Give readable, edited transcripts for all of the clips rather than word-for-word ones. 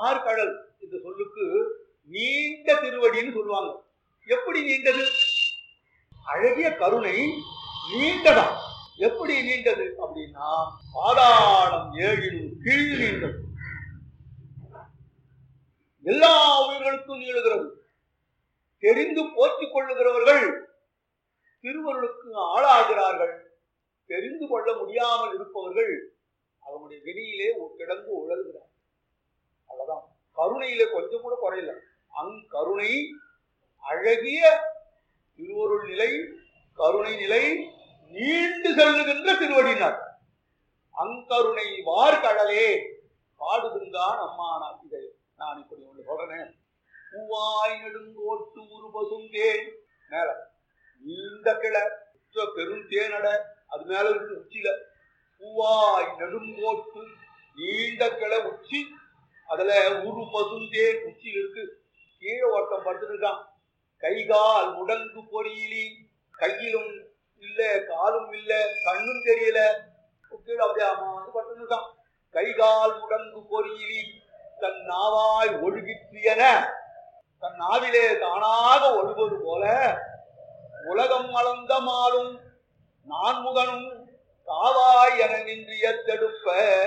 வார்கடல் இந்த சொல்லுக்கு நீண்ட திருவடின்னு சொல்லுவாங்க. எப்படி நீண்டது? அழகிய கருணை நீண்டதா. எப்படி நீண்டது அப்படின்னா பாதாளம் 7 கீழ் நீண்டது. எல்லா உயிர்களுக்கும் நீளுகிறது. தெரிந்து போற்றிக் கொள்ளுகிறவர்கள் திருவருளுக்கு ஆளாகிறார்கள். தெரிந்து கொள்ள முடியாமல் இருப்பவர்கள் அவனுடைய வினையிலே கிடந்து உழல்கிறார். அவ்வளவுதான். கருணையிலே கொஞ்சம் கூட குறையில. அங்கருணை அழகிய திருவருள் நிலை, கருணை நிலை நீண்டு செல்லுகின்ற திருவடினார். அங்கருணை வார்கடலே பாடுதுந்தான் அம்மானார். இதை நான் இப்படி ஒன்று சொல்றேன். பூவாய் நெடுங்கோட்டு உருபசுந்தேன் மேல நீண்ட கிளை பெருந்தேனட அது மேல இருக்கு உச்சியில. பூவாய் நெடுங்கோட்டு நீண்ட கிளை உச்சி, அதுல உரு பசுந்தேன் உச்சியில் இருக்கு. கீழே ஒருத்தம் படுத்துருக்கான். கைகால் முடங்கு பொறியிலி, கையிலும் இல்ல காலும் இல்ல கண்ணும் தெரியல, கீழே அப்படியே அம்மா வந்து படுத்துருக்கான். கைகால் முடங்கு பொறியிலி தன் நாவாய் ஒழுகிற்றியன, தன் நாவிலே தானாக ஒழுவது போல உலகம் அளந்த மாலும் நான்முகனும் காவாய் என நின்றிய தடுப்ப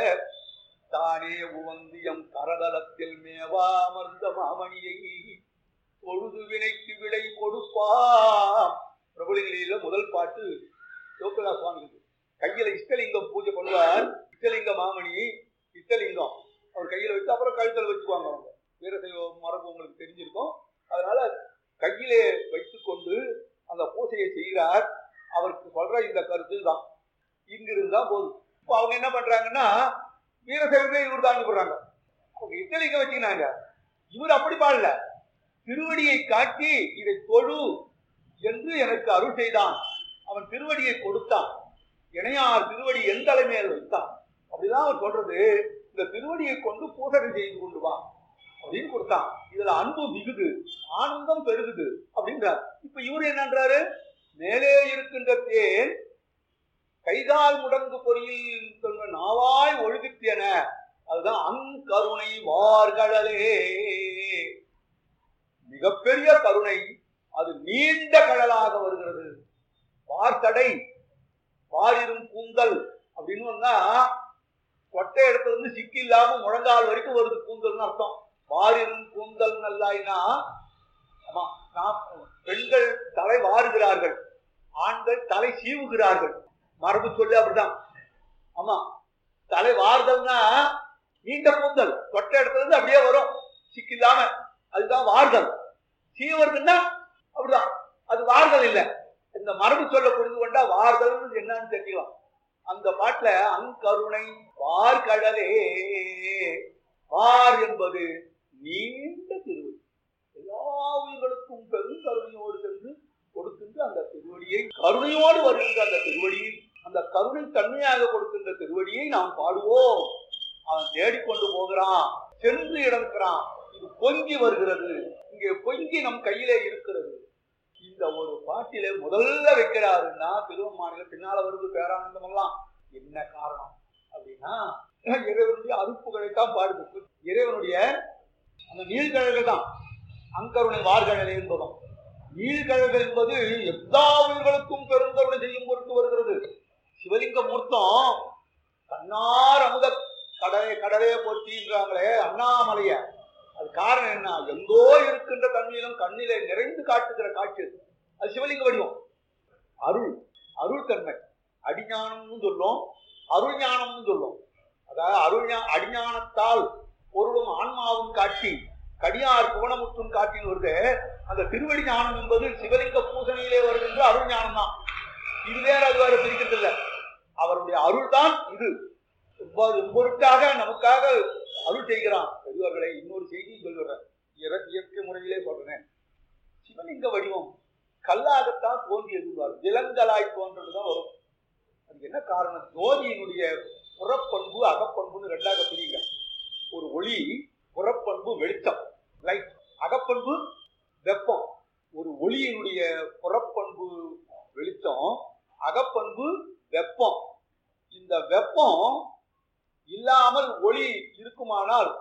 தானே உவந்தியம் கரதலத்தில் மேவா அமர்ந்த மாமணியை பொழுது வினைக்கு விடை கொடுப்பா. பிரபுலிகளில முதல் பாட்டு சிவபிரகா சுவாமி. கையில இஷ்டலிங்கம் பூஜை பண்ணுவார். இஷ்டலிங்க மாமணி இஷ்டலிங்கம் அவர் கையில வச்சு அப்புறம் கழுத்தில் வச்சுக்குவாங்க. அவங்க வீரசைவ மரபு உங்களுக்கு தெரிஞ்சிருக்கும். அதனால கையிலே வைத்துக் கொண்டு அந்த பூஜையை செய்கிறார். அவருக்கு சொல்ற இந்த கருத்து தான். இங்கிருந்தா போதும். இப்போ அவங்க என்ன பண்றாங்கன்னா வீரசைவமே இவர் தாண்டி போடுறாங்க. அவங்க இஷ்டலிங்கம் வச்சுக்கினாங்க. இவர் அப்படி பாடல. திருவடியை காட்டி இதை தொழு என்று எனக்கு அருள் செய்தான். அவன் திருவடியை கொடுத்தான். இணையார் திருவடி எந்த தலைமையில் வைத்தான். அப்படிதான் அவர் சொல்றது. இந்த திருவடியை கொண்டு பூசனை செய்து கொண்டு வா அப்படின்னு கொடுத்தான். இதுல அன்பு மிகுது, ஆனந்தம் பெருகுது அப்படின்றார். இப்ப இவர் என்னன்றாரு? மேலே இருக்கின்ற தேன் கைகால் முடங்கு பொறியில் சொல்ற நாவாய் ஒழுகிற்றன, அதுதான் அங்கருணை வார்கடலே. மிகப்பெரிய கருணை, அது நீண்ட கடலாக வருகிறது. வார்த்தடை வாரிரும் கூந்தல் அப்படின்னு வந்தா கொட்டை இடத்துல இருந்து சிக்கி இல்லாம முழங்கால் வரைக்கும் வருது கூந்தல்னு அர்த்தம். வாரிரும் கூந்தல் நல்லாயினா, ஆமா, பெண்கள் தலை வாருகிறார்கள், ஆண்கள் தலை சீவுகிறார்கள். மரபு சொல்லி அப்படிதான். ஆமா, தலை வார்தல்னா நீண்ட கூந்தல் கொட்டை இடத்துல இருந்து அப்படியே வரும் சிக்கி இல்லாம, அதுதான் வார்தல். சீவர்துன்னா அப்படிதான், அது வார்தல் இல்லை. இந்த மரபு சொல்ல புரிந்து கொண்டா வார்தல் என்னன்னு தெரிஞ்சுக்கலாம். அந்த பாட்டுல அங்கருணை வார்கடலே, வார் என்பது நீண்ட திருவடி, எல்லா உயிர்களுக்கும் பெருங்கருணையோடு சென்று கொடுக்கின்ற அந்த திருவடியை, கருணையோடு வருகின்ற அந்த திருவடியை, அந்த கருணை தன்மையாக கொடுக்கின்ற திருவடியை நாம் பாடுவோம். அவன் தேடிக்கொண்டு போகிறான், சென்று இடக்கிறான். இது பொங்கி வருகிறது, இங்கே பொங்கி நம் கையிலே இருக்கிறது. இந்த ஒரு பாட்டிலே முதல்ல வைக்கிறாருன்னா திருவம்மாநில பின்னால வருது பேரானந்தம் எல்லாம். என்ன காரணம் அப்படின்னா இறைவனுடைய அருப்புகளை தான் பாடுது. இறைவனுடைய அந்த நீழ்கழல்கள் தான் அங்கருணை வார்கழலை என்பதும். நீழ்கழல்கள் என்பது எல்லா உயிர்களுக்கும் பெருங்கருணை செய்யும் பொருட்டு வருகிறது. சிவலிங்க மூர்த்தம் கண்ணார் அமுத கடலே போற்றின்றாங்களே அண்ணாமலைய, அது காரணம் என்ன? எங்கோ இருக்கின்ற தன்மையிலும் கண்ணிலே நிறைந்து காட்டுகிற காட்சி அது சிவலிங்க வடிவம். அருள், அருள் தன்மை, அடிஞானம்னு சொல்லும், அருள் ஞானம்னு சொல்லும். அதாவது அடிஞானத்தால் பொருளும் ஆன்மாவும் காட்டி கடியார் புவனமுற்றும் காட்டின்னு வருது. அந்த திருவடி ஞானம் என்பது சிவலிங்க பூசணையிலே வருகின்ற அருள் ஞானம் தான். இது வேற அது வேற பிரிக்கிறது இல்லை. அவருடைய அருள் தான் இது. பொருட்டாக நமக்காக அருள் செய்கிறான். பெரியவர்களை இன்னொரு செய்தி சொல்லுறேன், இயற்கை முறையிலே சொல்றேன். சிவலிங்க வடிவம் கல்லாகத்தான் தோன்றியது, விலங்கலாய் தோன்றதுதான் வரும். அதுக்கு என்ன காரணம்? ஜோதியினுடைய புறப்பண்பு அகப்பண்புன்னு ரெண்டாக பிரிங்க. ஒரு ஒளி புறப்பண்பு வெளிச்சம், லைட். அகப்பண்பு வெப்பம். ஒரு ஒளியினுடைய புறப்பண்பு வெளிச்சம், அகப்பண்பு வெப்பம். இந்த வெப்பம் இல்லாமல் ஒளி இருக்குமானால்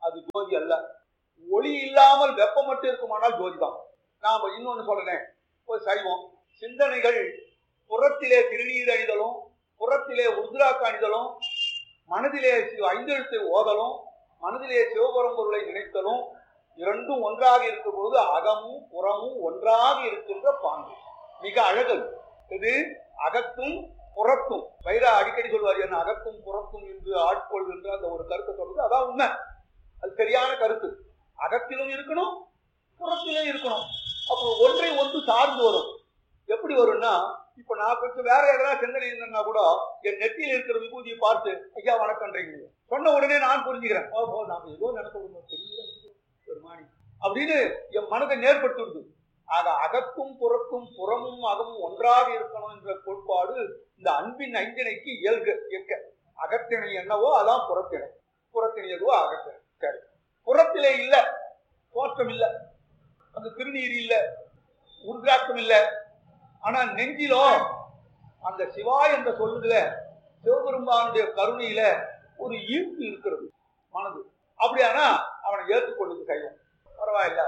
அது ஜோதி அல்ல. ஒளி இல்லாமல் வெப்பம் மட்டும் இருக்குமானால் ஜோதி தான். நாம இன்னொன்னு சொல்றேன், ஒரு சைவம் சிந்தனைகள் புறத்திலே திருநீர் அணிதலும், புறத்திலே உருத்ராக்க அணிதலும், மனதிலே ஐந்தெழுத்தை ஓதலும், மனதிலே சிவபரம்பொருளை நினைத்தலும், இரண்டும் ஒன்றாக இருக்கும் போது அகமும் புறமும் ஒன்றாக இருக்கின்ற பாங்கு மிக அழகு. இது அகத்தும் புறத்தும். வைரா அடிக்கடி சொல்வார், என்ன அகத்தும் புறத்தும் என்று ஆட்கொள்கின்ற அந்த ஒரு கருத்தை சொல்றது அதான் உண்மை. அது சரியான கருத்து. அகத்திலும் இருக்கணும், புறத்திலும் இருக்கணும். அப்போ ஒன்றை ஒன்று சார்ந்து வரும். எப்படி வரும்னா, இப்ப நான் கொஞ்சம் வேற ஏதாவது சிந்தனை இருந்தேன்னா கூட என் நெத்தியில் இருக்கிற விபூதியை பார்த்து ஐயா வணக்கம்ன்றீங்க சொன்ன உடனே நான் புரிஞ்சுக்கிறேன், ஓஹோ நாம ஏதோ நினைக்க ஒரு மாணி அப்படின்னு என் மனதை நேர்படுத்திடுது. ஆக அகத்தும் புறத்தும் புறமும் அகமும் ஒன்றாக இருக்கணும் என்ற கோட்பாடு இந்த அன்பின் ஐந்திணைக்கு இயற்க. அகத்திணை என்னவோ அதான் புறத்திணை, புறத்திணை எதுவோ அகத்திணை. சரி, புறத்திலே இல்ல, தோற்றம் இல்லை, அந்த திருநீர் இல்லை, உருதாக்கம் இல்லை. ஆனா நெஞ்சிலோ அந்த சிவாய் என்ற சொல்லுதுல சிவபெருமானுடைய கருணையில ஒரு ஈர்ப்பு இருக்கிறது மனது. அப்படியானா அவனை ஏற்றுக்கொள்ளுது சைவம். பரவாயில்ல,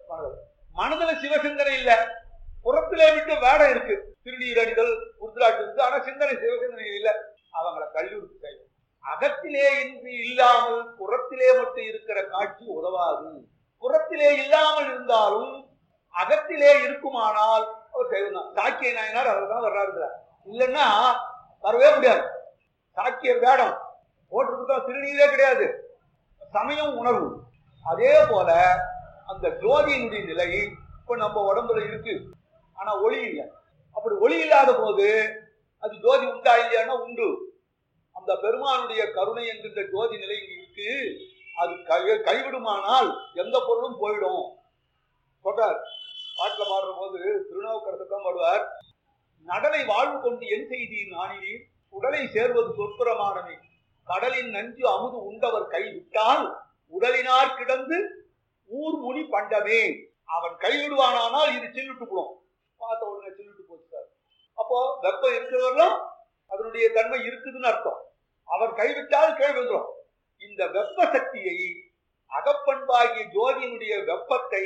மனதுல சிவசிந்தனை இல்ல, புறத்திலே விட்டு வேடம் இருக்கு, திருநீர் அணிதல் உருத்ராட்சி இருக்கு, ஆனா சிந்தனை சிவசிந்தனை இல்ல, அவங்களை கல்லூரி சைவம். அகத்திலே இன்றி இல்லாமல் புறத்திலே மட்டும் இருக்கிற காட்சி உதவாது. புறத்திலே இல்லாமல் இருந்தாலும் அகத்திலே இருக்குமானால் அவர் சைவம் தான். சாக்கிய நாயனார் அவர் தான் வர்றாரு, இல்லைன்னா வரவே முடியாது. சாக்கியர் வேடம் போட்டிருக்கா, திருநீரே கிடையாது, சமயம் உணர்வு. அதே போல அந்த ஜோதியினுடைய நிலை இப்ப நம்ம உடம்புல இருக்கு, ஆனா ஒளி இல்லை. அப்படி ஒளி இல்லாத போது அது ஜோதி உண்டா இல்லையானா உண்டு. அந்த பெருமானுடைய கருணை என்கின்ற ஜோதி நிலை இருக்கு, அது கைவிடுமானால் எந்த பொருளும் போயிடும் சொல்றார். பாட்டுல பாடுற போது திருநாவுக்கரசர் தான் பாடுவார், நடனை வாழ்வு கொண்டு என் செய்தி நானினீர் உடலை சேர்வது சொற்புறமானமே, கடலின் நஞ்சு அமுது உண்டவர் கைவிட்டால் உடலினார் கிடந்து ஊர் முனி பண்டமே. அவன் கைவிடுவானால் இது சில்லுட்டு போடும். பார்த்த உடனே சில்லுட்டு போச்சு. அப்போ வெப்பம் இருக்கிறவர்களும் அதனுடைய தன்மை இருக்குதுன்னு அர்த்தம். அவர் கைவிட்டால் கைவிடுறோம். இந்த வெப்ப சக்தியை, அகப்பண்பாகிய ஜோதியினுடைய வெப்பத்தை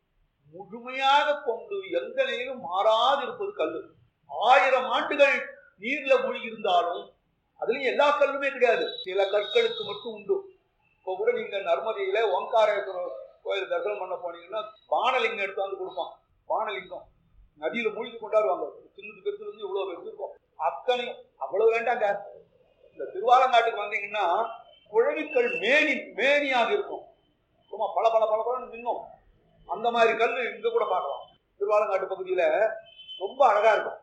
முழுமையாக கொண்டு எந்த நிலையிலும் மாறாது இருப்பது கல்லு. 1000 ஆண்டுகள் நீர்ல மூழ்கி இருந்தாலும் அதுலயும் எல்லா கல்லுமே கிடையாது, சில கற்களுக்கு மட்டும் உண்டு. இப்போ கூட நீங்க நர்மதியில ஓங்காரேஸ்வரர் கோயில் தரிசனம் பண்ண போனீங்கன்னா பானலிங்கம் எடுத்து வந்து கொடுப்பான். பானலிங்கம் நதியில மூழ்கி கொண்டாடுவாங்க. சின்னது பெருசுல இருந்து இவ்வளவு பெருசு இருக்கும். அத்தனையும் அவ்வளவு வேண்டாங்க. இந்த திருவாலங்காட்டுக்கு வந்தீங்கன்னா குழவிக்கல் மேனியாக இருக்கும். சும்மா பல பல பல பலன்னு நின்னும். அந்த மாதிரி கல் இங்க கூட பார்க்கலாம். திருவாலங்காட்டு பகுதியில ரொம்ப அழகா இருக்கும்.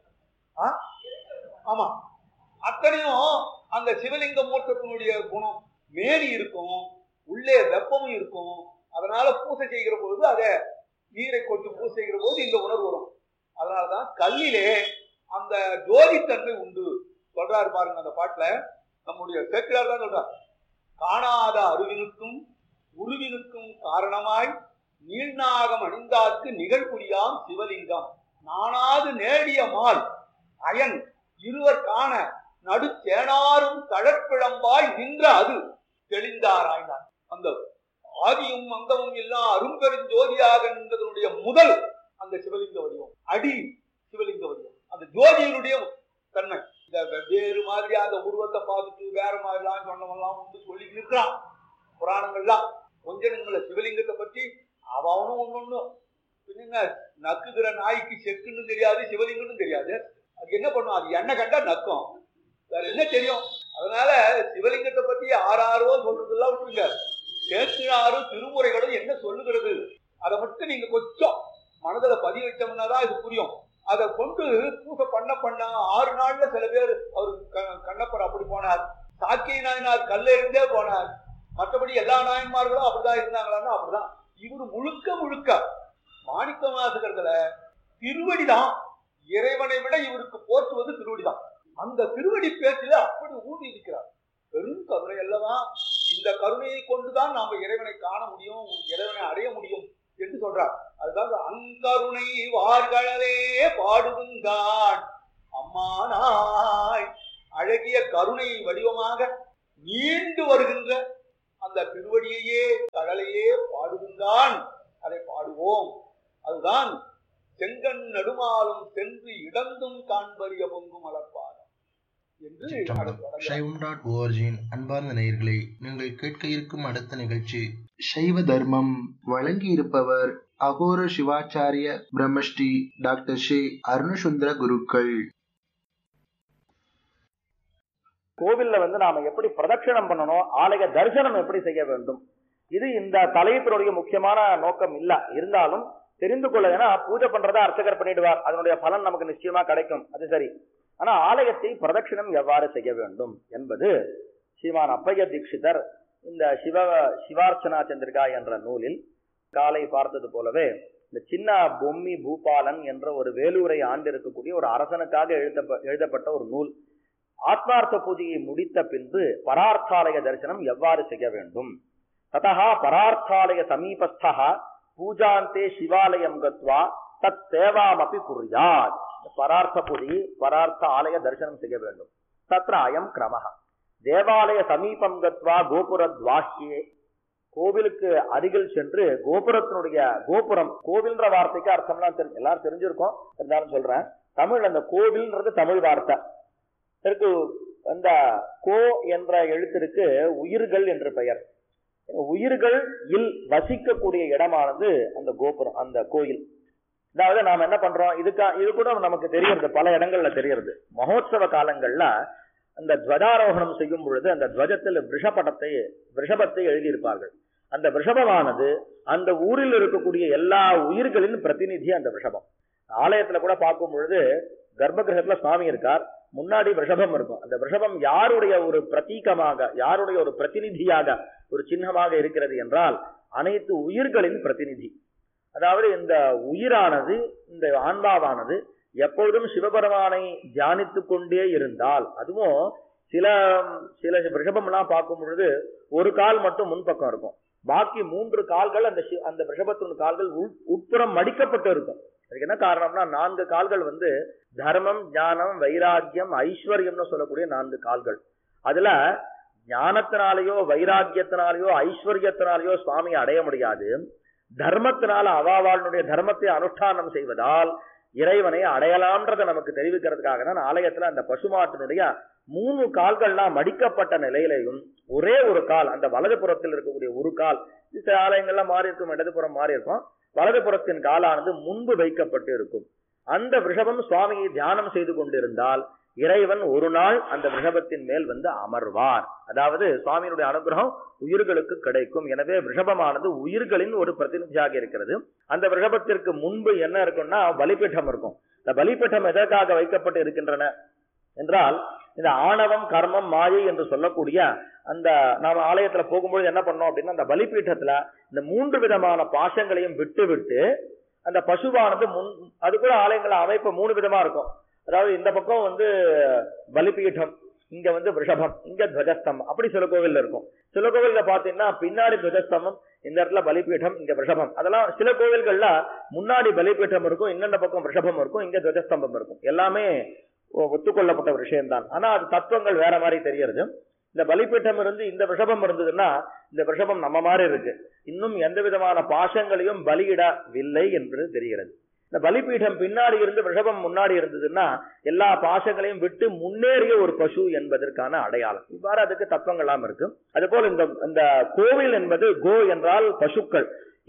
ஆமா, அத்தனையும் அந்த சிவலிங்க மூர்த்தத்தினுடைய குணம். மேனி இருக்கும், உள்ளே வெப்பமும் இருக்கும். அதனால பூசை செய்கிற பொழுது அதை நீரை கொண்டு பூசை செய்கிற போது இந்த உணர்வு வரும். அதனாலதான் கல்லிலே அந்த ஜோதித்தன்மை உண்டு சொல்றாரு பாருங்க. அந்த பாட்டுல நம்முடைய சேக்கிழார் தான் சொல்றார், காணாத அருவினுக்கும் உருவினுக்கும் காரணமாய் நீள்நாகம் அணிந்தார்க்கு நிகழ்புரியாம் சிவலிங்கம், நானாது நேடிய மால் அயன் இருவர் காண நடுச்சேனாரும் தழற்பிழம்பாய் நின்ற அது தெளிந்தாராய்ந்தார். அந்த ஆதியும் அங்கமும் எல்லாம் அரும்பெருஞ்சோதியாக நின்றதனுடைய முதல் அந்த சிவலிங்க வடிவம், அடி சிவலிங்க வடிவம், அந்த ஜோதியினுடைய தன்மை. இந்த வெவ்வேறு மாதிரியா அந்த உருவத்தை பார்த்துட்டு வேற மாதிரிலாம் சொன்னவெல்லாம் வந்து சொல்லி இருக்கிறான் புராணங்கள்லாம். கொஞ்ச சிவலிங்கத்தை பற்றி அவனும் ஒன்னொன்னு பின்னுங்க. நக்குகிற நாய்க்கு செக்குன்னு தெரியாது, சிவலிங்கன்னு தெரியாது. அது என்ன பண்ணும், அது என்ன கண்டா நக்கும், வேற என்ன தெரியும். அதனால சிவலிங்கத்தை பத்தி ஆறாரோ சொல்றதெல்லாம் விட்டுருங்க. சேக்கிழாரும் திருமுறைகளும் என்ன சொல்லுகிறது அதை மட்டும் நீங்க கொஞ்சம் மனதுல பதிவு வச்சோம்னாதான் இது புரியும். அதை கொண்டு பூசை பண்ண 6 நாள்ல சில பேர் அவரு கண்ணப்பர் அப்படி போனார், சாக்கிய நாயனார் கல்ல இருந்தே போனார். மற்றபடி எல்லா நாயன்மார்களும் அப்படிதான் இருந்தாங்களான்னா அப்படிதான். இவரு முழுக்க முழுக்க மாணிக்க வாசகர்கள திருவடிதான். இறைவனை விட இவருக்கு போற்றுவது திருவடிதான். அந்த திருவடி பேச்சில அப்படி ஊதி இருக்கிறார். பெரும் கருணை அல்லவா, இந்த கருணையை கொண்டுதான் நாம இறைவனை காண முடியும், இறைவனை அடைய முடியும் என்று சொல்றார். அதுதான் அங்கருணை வார்களே பாடுதுங்கான் அம்மானாய். அழகிய கருணை வடிவமாக நீண்டு வருகின்ற அந்த திருவடியையே கடலையே பாடுகின்றான். அதை பாடுவோம். அதுதான் செங்கண் நடுமாலும் சென்று இடந்தும் காண்பறிய பொங்கும் மலர்பாதம் என்று. சைவம்.org அன்பார்ந்த நேயர்களே, நீங்கள் கேட்க இருக்கும் அடுத்த நிகழ்ச்சி சைவ தர்மம். வழங்கி இருப்பவர் அகோர சிவாச்சாரிய பிரம்மஸ்ரீ டாக்டர் ஸ்ரீ அருணசுந்தர குருக்கள். கோவில்ல நாம எப்படி பிரதட்சணம் பண்ணணும், ஆலய தரிசனம் எப்படி செய்ய வேண்டும், இது இந்த தலையத்தினுடைய முக்கியமான நோக்கம் இல்ல. இருந்தாலும் தெரிந்து கொள்ள, ஏன்னா பூஜை பண்றதா அர்ச்சகர் பண்ணிடுவார், அதனுடைய பலன் நமக்கு நிச்சயமா கிடைக்கும், அது சரி. ஆனா ஆலயத்தை பிரதட்சணம் எவ்வாறு செய்ய வேண்டும் என்பது ஸ்ரீமான் அப்பைய தீட்சிதர் இந்த சிவார்ச்சனா சந்திரிகா என்ற நூலில் காலை பார்த்தது போலவே இந்த சின்ன பொம்மி பூபாலன் என்ற ஒரு வேலூரை ஆண்டு இருக்கக்கூடிய ஒரு அரசனுக்காக எழுதப்பட்ட ஒரு நூல். ஆத்மார்த்த பூஜையை முடித்த பின்பு பரார்த்தாலய தரிசனம் எவ்வாறு செய்ய வேண்டும், ததா பரார்த்தாலய சமீபஸ்தா பூஜாந்தே சிவாலயம் கத்வா தத் சேவாமபி குர்யாத். பரார்த்த பூஜையை பரார்த்த ஆலய தரிசனம் செய்ய வேண்டும். தத்ர அயம் கிரமஹ. தேவாலய சமீபம் கத்வா கோபுரத்வாஹ்யே. கோவிலுக்கு அருகில் சென்று கோபுரத்தினுடைய, கோபுரம் கோவில்ன்ற வார்த்தைக்கு அர்த்தம்லாம் எல்லாரும் தெரிஞ்சிருக்கோம், இருந்தாலும் சொல்றேன். தமிழ் அந்த கோவில்ன்றது தமிழ் வார்த்தை. இதற்கு அந்த கோ என்ற எழுத்திற்கு உயிர்கள் என்று பெயர். உயிர்கள் இல் வசிக்கக்கூடிய இடமானது அந்த கோபுரம், அந்த கோயில். அதாவது நாம என்ன பண்றோம், இது கூட நமக்கு தெரியறது, பல இடங்கள்ல தெரியறது. மகோத்சவ காலங்கள்ல அந்த துவஜாரோகணம் செய்யும் பொழுது அந்த துவஜத்தில் விஷபத்தை எழுதியிருப்பார்கள். அந்த விஷபமானது அந்த ஊரில் இருக்கக்கூடிய எல்லா உயிர்களின் பிரதிநிதி. அந்த விஷபம் ஆலயத்துல கூட பார்க்கும் பொழுது கர்ப்ப கிரகத்துல சுவாமி இருக்கார், முன்னாடி விஷபம் இருக்கும். அந்த விஷபம் யாருடைய ஒரு பிரதீகமாக, யாருடைய ஒரு பிரதிநிதியாக, ஒரு சின்னமாக இருக்கிறது என்றால் அனைத்து உயிர்களின் பிரதிநிதி. அதாவது இந்த உயிரானது, இந்த ஆன்மாவானது எப்பொழுதும் சிவபெருமானை தியானித்து கொண்டே இருந்தால், அதுவும் சில விஷபம் எல்லாம் பார்க்கும் பொழுது ஒரு கால் மட்டும் முன்பக்கம் இருக்கும், பாக்கி 3 கால்கள் அந்த விஷபத்தின் கால்கள் உட்புறம் மடிக்கப்பட்டு இருக்கும். அதுக்கு என்ன காரணம்னா 4 கால்கள் தர்மம், ஞானம், வைராக்கியம், ஐஸ்வர்யம்னு சொல்லக்கூடிய 4 கால்கள். அதுல ஞானத்தினாலேயோ வைராக்கியத்தினாலேயோ ஐஸ்வர்யத்தினாலேயோ சுவாமியை அடைய முடியாது. தர்மத்தினால அவாவாளுடைய தர்மத்தை அனுஷ்டானம் செய்வதால் இறைவனை அடையலாம்ன்றதை நமக்கு தெரிவிக்கிறதுக்காக தான் ஆலயத்துல அந்த பசுமாட்டினுடைய 3 கால்கள்லாம் மடிக்கப்பட்ட நிலையிலையும் ஒரே ஒரு கால், அந்த வலது புறத்தில் இருக்கக்கூடிய ஒரு கால், சில ஆலயங்கள்ல மாறி இருக்கும், இடதுபுறம் மாறி இருக்கும், வலது புறத்தின் காலானது முன்பு வைக்கப்பட்டு இருக்கும். அந்த விஷபம் சுவாமியை தியானம் செய்து கொண்டிருந்தால் இறைவன் ஒரு நாள் அந்த விஷபத்தின் மேல் அமர்வார். அதாவது சுவாமியினுடைய அனுகிரகம் உயிர்களுக்கு கிடைக்கும். எனவே விஷபமானது உயிர்களின் ஒரு பிரதிநிதியாக இருக்கிறது. அந்த விஷபத்திற்கு முன்பு என்ன இருக்கும்னா பலிபீடம் இருக்கும். இந்த பலிபீடம் எதற்காக வைக்கப்பட்டு இருக்கின்றன என்றால், இந்த ஆணவம், கர்மம், மாயை என்று சொல்லக்கூடிய அந்த நாம ஆலயத்துல போகும்போது என்ன பண்ணோம் அப்படின்னா, அந்த பலிபீட்டத்துல இந்த 3 விதமான பாசங்களையும் விட்டு அந்த பசுவானது அது கூட ஆலயங்கள அமைப்பு 3 விதமா இருக்கும். அதாவது இந்த பக்கம் பலிபீடம், இங்க விஷபம், இங்க துவஜஸ்தம்பம், அப்படி சில கோவில்ல இருக்கும். சில கோவில்ல பாத்தீங்கன்னா பின்னாடி துவஜஸ்தம்பம், இந்த இடத்துல பலிபீடம், இங்க விஷபம். அதெல்லாம் சில கோவில்கள்ல முன்னாடி பலிபீடம் இருக்கும், இந்த பக்கம் விஷபம் இருக்கும், இங்க துவஜஸ்தம்பம் இருக்கும். எல்லாமே ஒத்துக்கொள்ளப்பட்ட ஒரு விஷயம்தான். ஆனா அது தத்துவங்கள் வேற மாதிரி தெரியறது. இந்த பலிபீடம் இருந்து இந்த விஷபம் இருந்ததுன்னா இந்த விஷபம் நம்ம மாதிரி இருக்கு, இன்னும் எந்த விதமான பாசங்களையும் பலியிடவில்லை என்று தெரிகிறது. இந்த பலிபீடம் பின்னாடி இருந்து விஷபம் முன்னாடி இருந்ததுன்னா எல்லா பாசங்களையும் விட்டு முன்னேறிய ஒரு பசு என்பதற்கான அடையாளம். இவ்வாறு அதுக்கு தத்துவங்கள்லாம் இருக்கு. அதுபோல் இந்த கோவில் என்பது கோ என்றால் பசுக்கள்,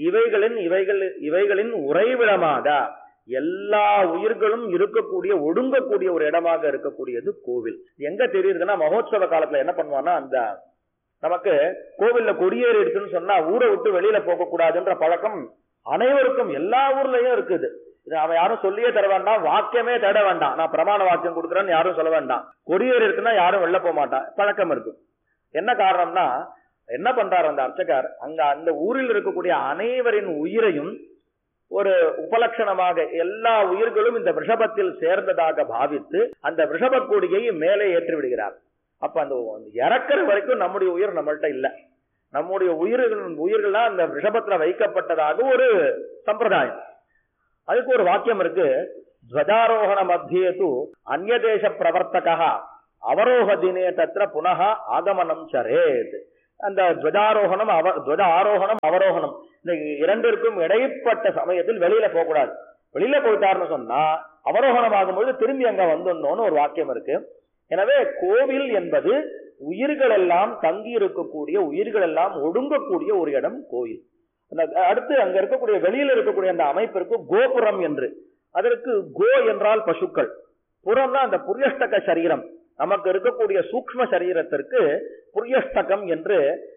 இவைகளின் உறைவிடமாக எல்லா உயிர்களும் இருக்கக்கூடிய, ஒடுங்கக்கூடிய ஒரு இடமாக இருக்கக்கூடியது கோவில். எங்க தெரியுதுன்னா, மகோத்சவ காலத்துல என்ன பண்ணுவான்னா, அந்த நமக்கு கோவில்ல கொடியேறி இருக்குன்னு சொன்னா ஊரை விட்டு வெளியில போக கூடாதுன்ற பழக்கம் அனைவருக்கும் எல்லா ஊர்லயும் இருக்குது. அவன் யாரும் சொல்லியே தர வேண்டாம், வாக்கியமே தேட வேண்டாம், நான் பிரமாண வாக்கியம் கொடுக்குறேன்னு யாரும் சொல்ல வேண்டாம். கொடியேறி இருக்குன்னா யாரும் வெளில போக மாட்டான், பழக்கம் இருக்கு. என்ன காரணம்னா, என்ன பண்றாரு அந்த அர்ச்சகர், அங்க அந்த ஊரில் இருக்கக்கூடிய அனைவரின் உயிரையும் ஒரு உபலட்சணமாக எல்லா உயிர்களும் இந்த விஷபத்தில் சேர்ந்ததாக பாவித்து அந்த விஷப கொடியை மேலே ஏற்றி விடுகிறார். அப்ப அந்த இறக்குற வரைக்கும் நம்முடைய உயிர் நம்மள்கிட்ட இல்ல, நம்முடைய உயிர்கள்லாம் அந்த விஷபத்துல வைக்கப்பட்டதாக ஒரு சம்பிரதாயம். அதுக்கு ஒரு வாக்கியம் இருக்கு, துவஜாரோகண மத்தியேது அந்நிய தேச பிரவர்த்தக அவரோக தினே தத்ர புனக ஆகமனம் சரேத். அந்த துவஜாரோகணம் துவஜ ஆரோகணம் அவரோகணம் இந்த இரண்டிற்கும் இடைப்பட்ட சமயத்தில் வெளியில போகக்கூடாது. வெளியில போயிட்டாருன்னு சொன்னா அவரோகணம் ஆகும்போது திரும்பி அங்க வந்துடணும்னு ஒரு வாக்கியம் இருக்கு. எனவே கோவில் என்பது உயிர்கள் எல்லாம் தங்கி இருக்கக்கூடிய, உயிர்கள் எல்லாம் ஒடுங்கக்கூடிய ஒரு இடம் கோயில். அடுத்து அங்க இருக்கக்கூடிய வெளியில இருக்கக்கூடிய அந்த அமைப்பிற்கு கோபுரம் என்று, அதற்கு கோ என்றால் பசுக்கள், புறம்னா அந்த புரியஷ்டக சரீரம், நமக்கு இருக்கக்கூடிய சூக்ஷ்ம சரீரத்திற்கு புரியஷ்டகம் என்று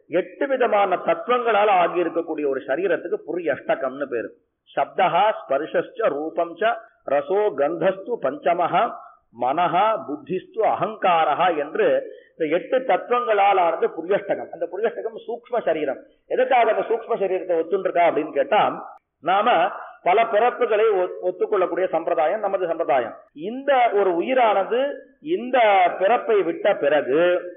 8 விதமான தத்துவங்களால் ஆகி இருக்கக்கூடிய ஒரு சரீரத்துக்கு புரியஷ்டகம்னு பேரு. சப்தஹா ஸ்பர்ஷஸ்ச ரூபம் ச ரசோ கந்தஸ்து பஞ்சமஹா மனஹா புத்திஸ்து அகங்காரஹா என்று இந்த 8 தத்துவங்களால் ஆனது புரியஷ்டகம். அந்த புரியஷ்டகம் சூக்ஷ்ம சரீரம். எதுக்காக அந்த சூக்ஷ்ம சரீரத்தை ஒத்துண்டிருக்கா அப்படின்னு கேட்டா, நாம பல பிறப்புகளை ஒத்துக்கொள்ளக்கூடிய சம்பிரதாயம் நமது சம்பிரதாயம். இந்த ஒரு உயிரானது இந்த பிறப்பை விட்ட பிறகு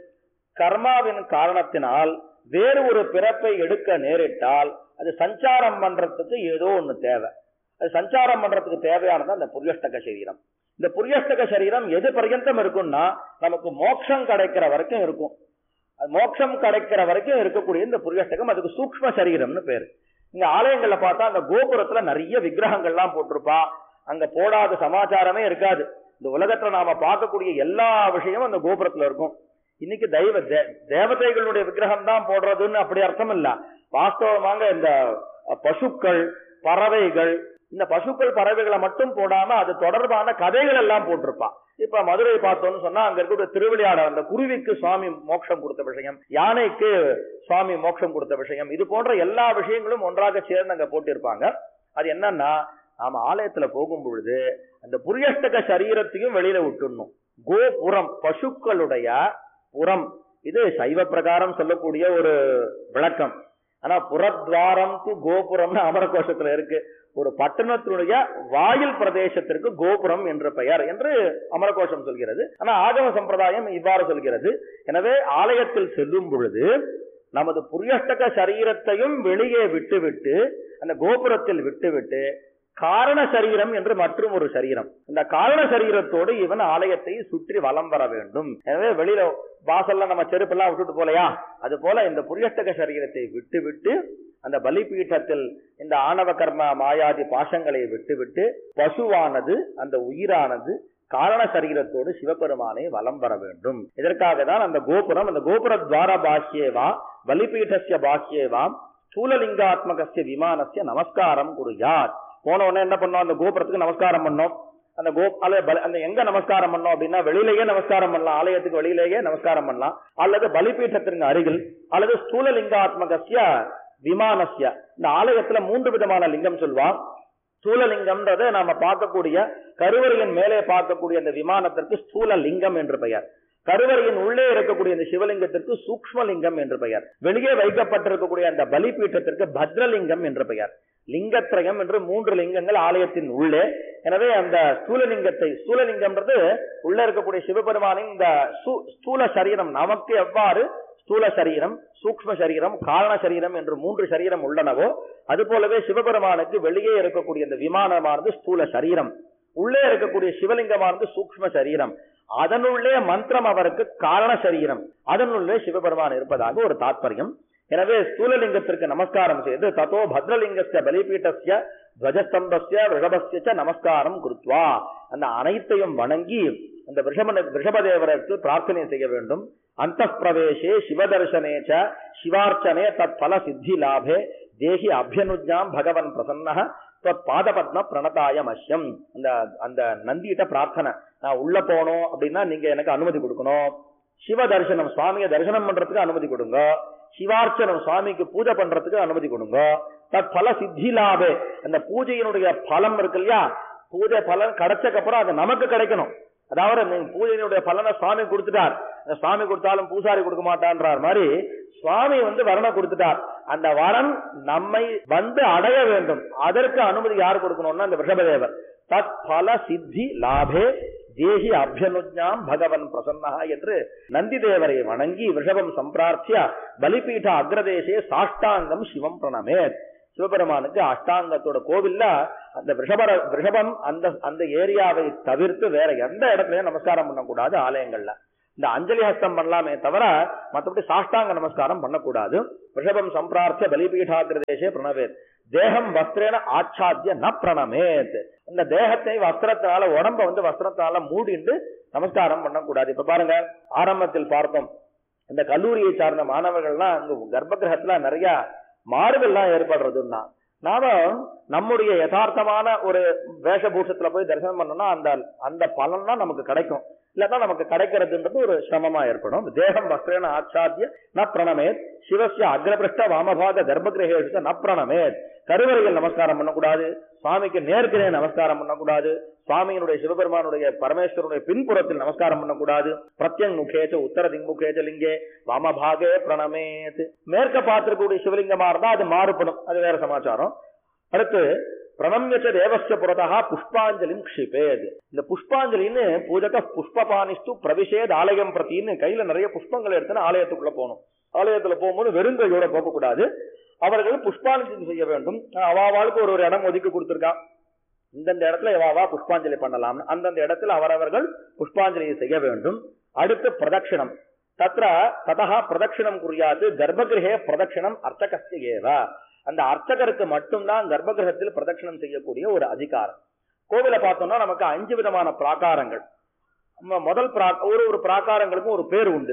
கர்மாவின் காரணத்தினால் வேறு ஒரு பிறப்பை எடுக்க நேரிட்டால் அது சஞ்சாரம் பண்றதுக்கு ஏதோ ஒண்ணு தேவை. அது சஞ்சாரம் பண்றதுக்கு தேவையானது அந்த புரியஷ்டக சரீரம். இந்த புரியஷ்டக சரீரம் எது பர்யந்தம் இருக்கும்னா நமக்கு மோட்சம் கிடைக்கிற வரைக்கும் இருக்கும். அது மோட்சம் கிடைக்கிற வரைக்கும் இருக்கக்கூடிய இந்த புரியஷ்டகம், அதுக்கு சூக்ஷ்ம சரீரம்னு பேரு. இங்க ஆலயங்கள்ல பார்த்தா அந்த கோபுரத்துல நிறைய விக்கிரகங்கள்லாம் போட்டிருப்பா. அங்க போடாத சமாச்சாரமே இருக்காது. இந்த உலகத்துல நாம பார்க்கக்கூடிய எல்லா விஷயமும் அந்த கோபுரத்துல இருக்கும். இன்னைக்கு தேவதைகளுடைய விக்கிரகம் தான் போடுறதுன்னு அப்படி அர்த்தம் இல்ல. வாஸ்தவமாக இந்த பசுக்கள், பறவைகள், இந்த பசுக்கள் பறவைகளை மட்டும் போடாம அது தொடர்பான கதைகள் எல்லாம் போட்டிருப்பா. இப்ப மதுரை பார்த்தோம்னு சொன்னா அங்க இருக்கக்கூடிய திருவிளையாடல், அந்த குருவிக்கு சுவாமி மோட்சம் கொடுத்த விஷயம், யானைக்கு சுவாமி மோட்சம் கொடுத்த விஷயம், இது போன்ற எல்லா விஷயங்களும் ஒன்றாக சேர்ந்து அங்க போட்டிருப்பாங்க. அது என்னன்னா, நாம ஆலயத்துல போகும் பொழுது அந்த புரியஷ்டக சரீரத்தையும் வெளியில விட்டுடணும். கோபுரம் பசுக்களுடைய புறம், இது சைவ பிரகாரம் சொல்லக்கூடிய ஒரு விளக்கம். ஆனா புறத்வாரம் து கோபுரம்னு அமரகோஷத்துல இருக்கு. ஒரு பட்டணத்தினுடைய வாயில் பிரதேசத்திற்கு கோபுரம் என்ற பெயர் என்று அமரகோஷம் சொல்கிறது. ஆனா ஆகம சம்பிரதாயம் இவ்வாறு சொல்கிறது. எனவே ஆலயத்தில் செல்லும் பொழுது நமது புரியஷ்டக சரீரத்தையும் வெளியே விட்டுவிட்டு, அந்த கோபுரத்தில் விட்டுவிட்டு, காரண சரீரம் என்று மற்றும் ஒரு சரீரம், இந்த காரண சரீரத்தோடு இவன் ஆலயத்தை சுற்றி வலம் வர வேண்டும். எனவே வெளியில வாசல்ல நம்ம செருப்பெல்லாம் விட்டுட்டு போலையா, அது போல இந்த புரியஷ்டக சரீரத்தை விட்டுவிட்டு அந்த பலிபீட்டத்தில் இந்த ஆணவ கர்ம மாயாதி பாசங்களை விட்டுவிட்டு பசுவானது, அந்த உயிரானது காரண சரீரத்தோடு சிவபெருமானை வலம் வர வேண்டும். இதற்காக தான் அந்த கோபுரம், அந்த கோபுர துவார பாஷ்யேவா பலிபீட்டஸ்ய பாஷ்யேவாம் ஸ்தூலலிங்காத்மகஸ்ய விமானஸ்ய நமஸ்காரம் குருயாத். போன உடனே என்ன பண்ணோம், அந்த கோபுரத்துக்கு நமஸ்காரம் பண்ணோம். அந்த அந்த எங்க நமஸ்காரம் பண்ணோம் அப்படின்னா, வெளியிலேயே நமஸ்காரம் பண்ணலாம், ஆலயத்துக்கு வெளியிலேயே நமஸ்காரம் பண்ணலாம், அல்லது பலிபீட்டத்திற்கு அருகில், அல்லது ஸ்தூலலிங்காத்மகஸ்ய விமானஸ்ய. இந்த ஆலயத்துல 3 விதமான லிங்கம் சொல்வான். ஸ்தூலலிங்கம்ன்றத நாம பார்க்கக்கூடிய கருவறையின் மேலே பார்க்கக்கூடிய அந்த விமானத்திற்கு ஸ்தூல லிங்கம் என்று பெயர். கருவறையின் உள்ளே இருக்கக்கூடிய இந்த சிவலிங்கத்திற்கு சூக்ஷ்மலிங்கம் என்று பெயர். வெளியே வைக்கப்பட்டிருக்கக்கூடிய அந்த பலிபீட்டத்திற்கு பத்ரலிங்கம் என்று பெயர். லிங்கத்ரயம் என்று 3 லிங்கங்கள் ஆலயத்தின் உள்ளே. எனவே அந்த ஸ்தூலலிங்கம்ன்றது உள்ள இருக்கக்கூடிய சிவபெருமானின் இந்த ஸ்தூல சரீரம், நமக்கு எவ்வாறு ஸ்தூல சரீரம், சூக்ஷ்ம சரீரம், காரண சரீரம் என்று 3 சரீரம் உள்ளனவோ, அது போலவே சிவபெருமானுக்கு வெளியே இருக்கக்கூடிய இந்த விமானமானது ஸ்தூல சரீரம், உள்ளே இருக்கக்கூடிய சிவலிங்கமானது சூக்ஷ்ம சரீரம், அதனுள்ளே மந்திரம் அவருக்கு காரண சரீரம், அதனுள்ளே சிவபெருமான் இருப்பதாக ஒரு தாத்பரியம். எனவே ஸ்தூலலிங்கத்திற்கு நமஸ்காரம் செய்து ததோ பத்ரலிங்கஸ்ய பலிபீட்டஸ்ய துவஜஸ்தம்பஸ்ய ரிஷபஸ்ய நமஸ்காரம் குருத்வா, அந்த அனைத்தையும் வணங்கி அந்த ரிஷபதேவருக்கு பிரார்த்தனை செய்ய வேண்டும். அந்த பிரவேசே சிவதர்சனேச்ச சிவார்ச்சனே தத் பல சித்தி லாபே தேகி அபியனுஜாம் பகவன் பிரசன்னஹ பாதபத்ம பிரணதாய மஷ்யம். அந்த நந்திட்ட பிரார்த்தனை, நான் உள்ள போனோம் அப்படின்னா நீங்க எனக்கு அனுமதி கொடுக்கணும். சிவ தரிசனம், சுவாமியை தரிசனம் பண்றதுக்கு அனுமதி கொடுங்க. சிவார்ச்சனம், சுவாமிக்கு பூஜை பண்றதுக்கு அனுமதி கொடுங்க. தத் பல சித்தி லாபே, அந்த பூஜையினுடைய பலம் இருக்கு இல்லையா, பூஜை பலன் கிடைச்சக்கு அப்புறம் அது நமக்கு கிடைக்கணும். அதாவது பூஜையினுடைய பலனை சுவாமி கொடுத்துட்டார், சுவாமி கொடுத்தாலும் பூசாரி கொடுக்க மாட்டான்றார் மாதிரி சுவாமி வரனை கொடுத்துட்டார். அந்த வரன் நம்மை அடைய வேண்டும். அதற்கு அனுமதி யார் கொடுக்கணும்னா அந்த ரிஷபதேவர். தத் பல சித்தி லாபே தேகி அபியனுஜாம் பகவன் பிரசன்னா என்று நந்தி தேவரை வணங்கி ரிஷபம் சம்பிரார்த்திய பலிபீட அக்ரதேசே சாஷ்டாங்கம் சிவம் பிரணமே. சிவபெருமானுக்கு அஷ்டாங்கத்தோட கோவில்ல அந்த ரிஷபம் அந்த ஏரியாவை தவிர்த்து வேற எந்த இடத்துலயும் நமஸ்காரம் பண்ணக்கூடாது ஆலயங்கள்ல. இந்த அஞ்சலி ஹஸ்தம் பண்ணலாமே தவிர மற்றபடி சாஷ்டாங்க நமஸ்காரம் பண்ணக்கூடாது. ரிஷபம் சம்பிரார்த்திய பலிபீடாகிரதேசே பிரணவேத், தேகம் வஸ்திரேன ஆச்சாத்திய ந பிரணமேத். இந்த தேகத்தை வஸ்திரத்தினால, உடம்ப வஸ்திரத்தினால மூடிண்டு நமஸ்காரம் பண்ணக்கூடாது. இப்ப பாருங்க, ஆரம்பத்தில் பார்த்தோம், இந்த கல்லூரியை சார்ந்த மாணவர்கள்லாம் அங்க கர்ப்ப கிரகத்துல நிறைய மாறுதல்லாம் ஏற்படுறதுன்னா, நாம நம்முடைய யதார்த்தமான ஒரு வேஷபூஷத்துல போய் தரிசனம் பண்ணோம்னா அந்த பலன் தான் நமக்கு கிடைக்கும். இல்லதான் நமக்கு கிடைக்கிறதுன்றது ஒரு சிரமமா ஏற்படும். தேகம் வஸ்திரேன ஆச்சாத்திய ந பிரணமேத், சிவஸ்ய அக்ரபிருஷ்ட வாமபாக கர்ப்பகிரகேஷு ந பிரணமேத். கருவறையில் நமஸ்காரம் பண்ணக்கூடாது, சுவாமிக்கு நேர்கிரே நமஸ்காரம் பண்ணக்கூடாது, சுவாமியினுடைய சிவபெருமானுடைய பரமேஸ்வரனுடைய பின்புறத்தில் நமஸ்காரம் பண்ணக்கூடாது. பிரத்யங் முகேச்ச உத்தர திங்முகேச்ச லிங்கே வாமபாகே பிரணமேத். மேற்க பார்த்திருக்கக்கூடிய சிவலிங்கமா இருந்தா அது மாறுபடும், அது வேற சமாச்சாரம். அடுத்து பிரணம்யச்ச தேவஸ்ய புறத்தா புஷ்பாஞ்சலிம் க்ஷிபேத். இந்த புஷ்பாஞ்சலின்னு பூஜக புஷ்பபானிஸ்து பிரவிஷேத் ஆலயம் பிரத்தின்னு கையில நிறைய புஷ்பங்கள் எடுத்துன்னு ஆலயத்துக்குள்ள போகணும். ஆலயத்துல போகும்போது வெறுங்கையோட போகக்கூடாது. அவர்கள் புஷ்பாஞ்சலி செய்ய வேண்டும். அவாவாளுக்கு ஒரு இடம் ஒதுக்கி கொடுத்திருக்கான், இந்தந்த இடத்துல எவாவா புஷ்பாஞ்சலி பண்ணலாம், அந்தந்த இடத்துல அவரவர்கள் புஷ்பாஞ்சலியை செய்ய வேண்டும். அடுத்து பிரதட்சிணம், ததா பிரதட்சிணம் குறியாது கர்ப்பகிரகே பிரதட்சிணம் அர்ச்சகஸ்ய ஏவ. அந்த அர்ச்சகருக்கு மட்டும்தான் கர்ப்பகிரகத்தில் பிரதட்சிணம் செய்யக்கூடிய ஒரு அதிகாரம். கோவில பார்த்தோம்னா நமக்கு 5 விதமான பிராகாரங்கள். முதல் ஒரு பிராகாரங்களுக்கும் ஒரு பேர் உண்டு.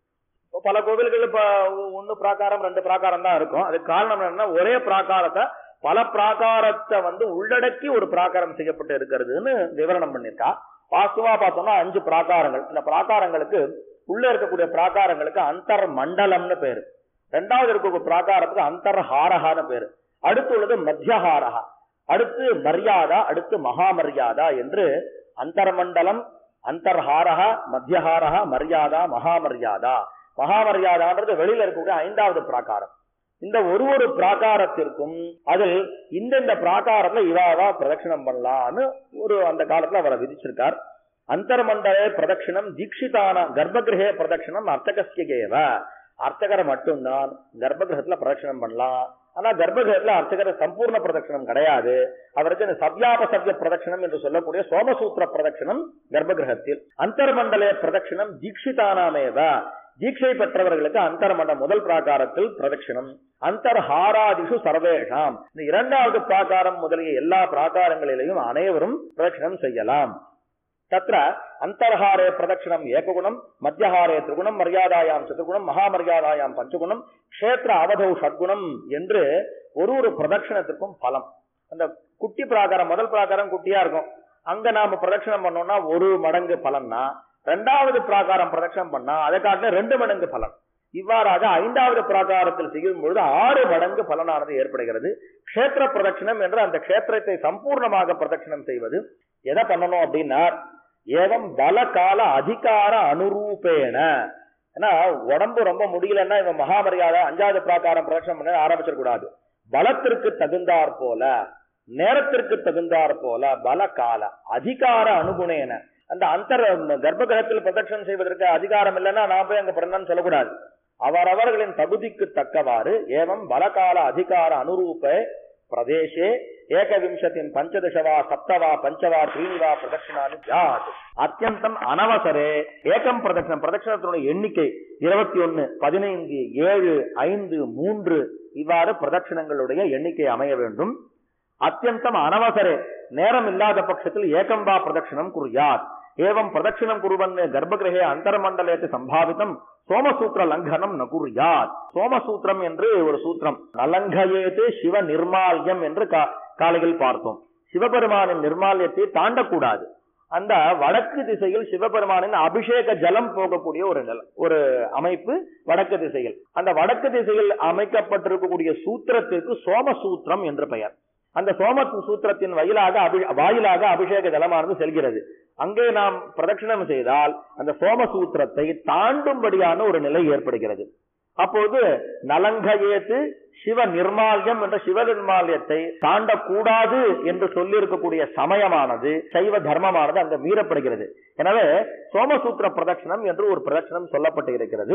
பல கோவில்கள் இப்ப 1 பிராகாரம் 2 பிராகாரம் தான் இருக்கும். அதுக்கு காரணம் என்னன்னா, ஒரே பிராகாரத்தை பல பிராகாரத்தை உள்ளடக்கி ஒரு பிராகாரம் செய்யப்பட்டு இருக்கிறதுன்னு விவரணம் பண்ணிருக்கா. வாஸ்துவா பார்த்தோம்னா 5 பிராகாரங்கள். இந்த பிராகாரங்களுக்கு உள்ள இருக்கக்கூடிய பிராகாரங்களுக்கு அந்தர் மண்டலம்னு பேரு. இரண்டாவது இருக்கக்கூடிய பிராகாரத்துக்கு அந்தர்ஹாரஹான்னு பேரு. அடுத்து உள்ளது மத்தியஹாரஹா, அடுத்து மரியாதா, அடுத்து மகாமரியாதா என்று அந்தர்மண்டலம், அந்தர்ஹாரஹா, மத்தியஹாரஹா, மரியாதா, மகாமரியாதா. மகாமரியாதான்றது வெளியில இருக்கக்கூடிய 5வது பிராகாரம். இந்த ஒரு பிராகாரத்திற்கும் அதில் இந்த பிராகாரத்துல இவாவா பிரதட்சிணம் பண்ணலான்னு அந்த காலத்துல அவரை விதிச்சிருக்கார். அந்தர்மண்டல பிரதட்சிணம் தீட்சிதான கர்ப்பகிரகே பிரதட்சிணம் அர்ச்சகஸ்யேவ. அர்ச்சகரை மட்டும்தான் கர்ப்பகிரகத்துல பிரதட்சிணம் பண்ணலாம். ஆனா கர்ப்பகிரகத்துல அர்ச்சகர சம்பூர்ண பிரதட்சிணம் கிடையாது. அவருக்கு இந்த சவ்யாபசவ்ய பிரதட்சிணம் என்று சொல்லக்கூடிய சோமசூத்திர பிரதட்சிணம் கர்ப்பகிரகத்தில். அந்தர்மண்டல பிரதட்சிணம் தீட்சிதானாமேவ. தீட்சை பெற்றவர்களுக்கு அந்தர்மண்ட முதல் பிராகாரத்தில் பிரதட்சிணம். அந்தர்ஹாராதிஷு சர்வேஷாம். இந்த 2வது பிராகாரம் முதலிய எல்லா பிராகாரங்களிலேயும் அனைவரும் பிரதட்சிணம் செய்யலாம். தத்ர அந்தர்ஹாரே பிரதட்சிணம் ஏககுணம், மத்தியஹாரே திரிகுணம், மரியாதாயாம் சதுர்குணம், மகாமரியாதாயாம் பஞ்சகுணம், க்ஷேத்திர அவதௌ ஷட்குணம் என்று ஒரு பிரதட்சிணத்துக்கும் பலம். அந்த குட்டி பிராகாரம், முதல் பிராகாரம் குட்டியா இருக்கும், அங்க நாம பிரதட்சிணம் பண்ணோம்னா 1 மடங்கு பலன்னா, 2வது பிராகாரம் பிரதட்சிணம் பண்ணா அதை காட்டில 2 மடங்கு பலன். இவ்வாறாக 5வது பிராகாரத்தில் செய்யும் பொழுது 6 மடங்கு பலனானது ஏற்படுகிறது. க்ஷேத்திர பிரதட்சிணம் என்று அந்த க்ஷேத்திரத்தை சம்பூர்ணமாக பிரதட்சிணம் செய்வது. எதை பண்ணணும் அப்படின்னா, ஏவம் பல கால அதிகார அனுரூபேன. ஏன்னா உடம்பு ரொம்ப முடியலன்னா இவன் மகாமரியாதை 5வது பிராகாரம் பிரதட்சணம் பண்ண ஆரம்பிச்சிடக்கூடாது. பலத்திற்கு தகுந்தாற் போல, நேரத்திற்கு தகுந்தாற் போல பல கால அதிகார அனுகுணேன. அந்த கர்ப்பகிரகத்தில் பிரதட்சணம் செய்வதற்கு அதிகாரம் இல்லைன்னா நான் போய் அங்க பண்ணணும்னு சொல்லக்கூடாது. அவரவர்களின் தகுதிக்கு தக்கவாறு ஏவம் பலகால அதிகார அனுரூப பிரதேசே ஏகவிம்சத்தின் 15 வா 7 வா 5 வா 3 வா பிரதட்சிணானி ஜாத். அத்தியந்தம் அனவசரே ஏகம் பிரதட்சணம். பிரதட்சணத்தினுடைய எண்ணிக்கை 21, 15, 7, 5, 3 இவ்வாறு பிரதட்சணங்களுடைய எண்ணிக்கை அமைய வேண்டும். அத்தியந்தம் அனவசரே, நேரம் இல்லாத பட்சத்தில் ஏகம் வா பிரதட்சணம் குறியாத். ஏவம் பிரதட்சிணம் குருவன் கர்ப்பகிரகே அந்தர்மண்டலேத்து சம்பாவிதம் சோமசூத்திர லங்கனம் நகுர்யாத். சோமசூத்திரம் என்று ஒரு சூத்திரம். நலங்கயேத்து சிவ நிர்மால்யம் என்று காலையில் பார்த்தோம். சிவபெருமானின் நிர்மால்யத்தை தாண்டக்கூடாது. அந்த வடக்கு திசையில் சிவபெருமானின் அபிஷேக ஜலம் போகக்கூடிய ஒரு அமைப்பு வடக்கு திசையில். அந்த வடக்கு திசையில் அமைக்கப்பட்டிருக்கக்கூடிய சூத்திரத்திற்கு சோமசூத்திரம் என்று பெயர். அந்த சோம சூத்திரத்தின் வாயிலாக அபிஷேக ஜலமானது செல்கிறது. அங்கே நாம் பிரதட்சிணம் செய்தால் அந்த சோமசூத்திரத்தை தாண்டும்படியான ஒரு நிலை ஏற்படுகிறது. அப்போது நலங்கயேத்து சிவ நிர்மால்யம் என்ற சிவ நிர்மால்யத்தை தாண்டக்கூடாது என்று சொல்லி இருக்கக்கூடிய சமயமானது, சைவ தர்மமானது அங்க மீறப்படுகிறது. எனவே சோமசூத்திர பிரதட்சிணம் என்று ஒரு பிரதட்சிணம் சொல்லப்பட்டு இருக்கிறது.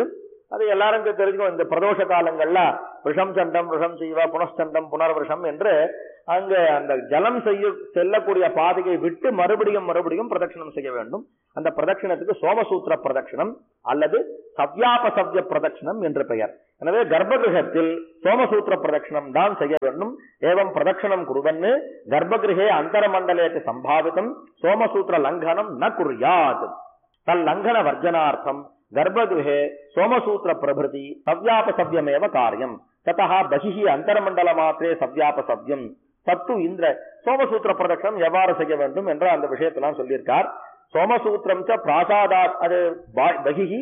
அது எல்லாருக்கும் தெரிஞ்சுக்கும். இந்த பிரதோஷ காலங்கள்ல விஷம் சண்டம் விஷம் செய்வா புனஸ்சண்டம் புனர்விஷம் என்று அங்க அந்த ஜலம் செல்லக்கூடிய பாதையை விட்டு மறுபடியும் பிரதட்சணம் செய்ய வேண்டும். அந்த பிரதட்சணத்துக்கு சோமசூத்திர பிரதட்சணம் அல்லது சவ்யாபசவ்ய பிரதட்சணம் என்று பெயர். எனவே கர்ப்பகிரகத்தில் சோமசூத்திர பிரதட்சணம் தான் செய்ய வேண்டும். ஏவம் பிரதட்சணம் குருவன்னு கர்ப்பகிரகே அந்தரமண்டலேக்கு சம்பாவிதம் சோமசூத்திர லங்கனம் ந குர்யாத். தல் லங்கன வர்ஜனார்த்தம் கர்ப்பகிரகே சோமசூத்திர பிரபிருதி சவ்யாபசவ்யமேவ காரியம். ததா பகிஹி அந்தரமண்டல மாத்திரே சவ்யாபசவ்யம் தத்து இந்திர. சோமசூத்திர பிரதட்சணம் எவ்வாறு செய்ய வேண்டும் என்ற அந்த விஷயத்தெல்லாம் சொல்லியிருக்கார். சோமசூத்திரம் பிராசாதாத் அது பகிஹி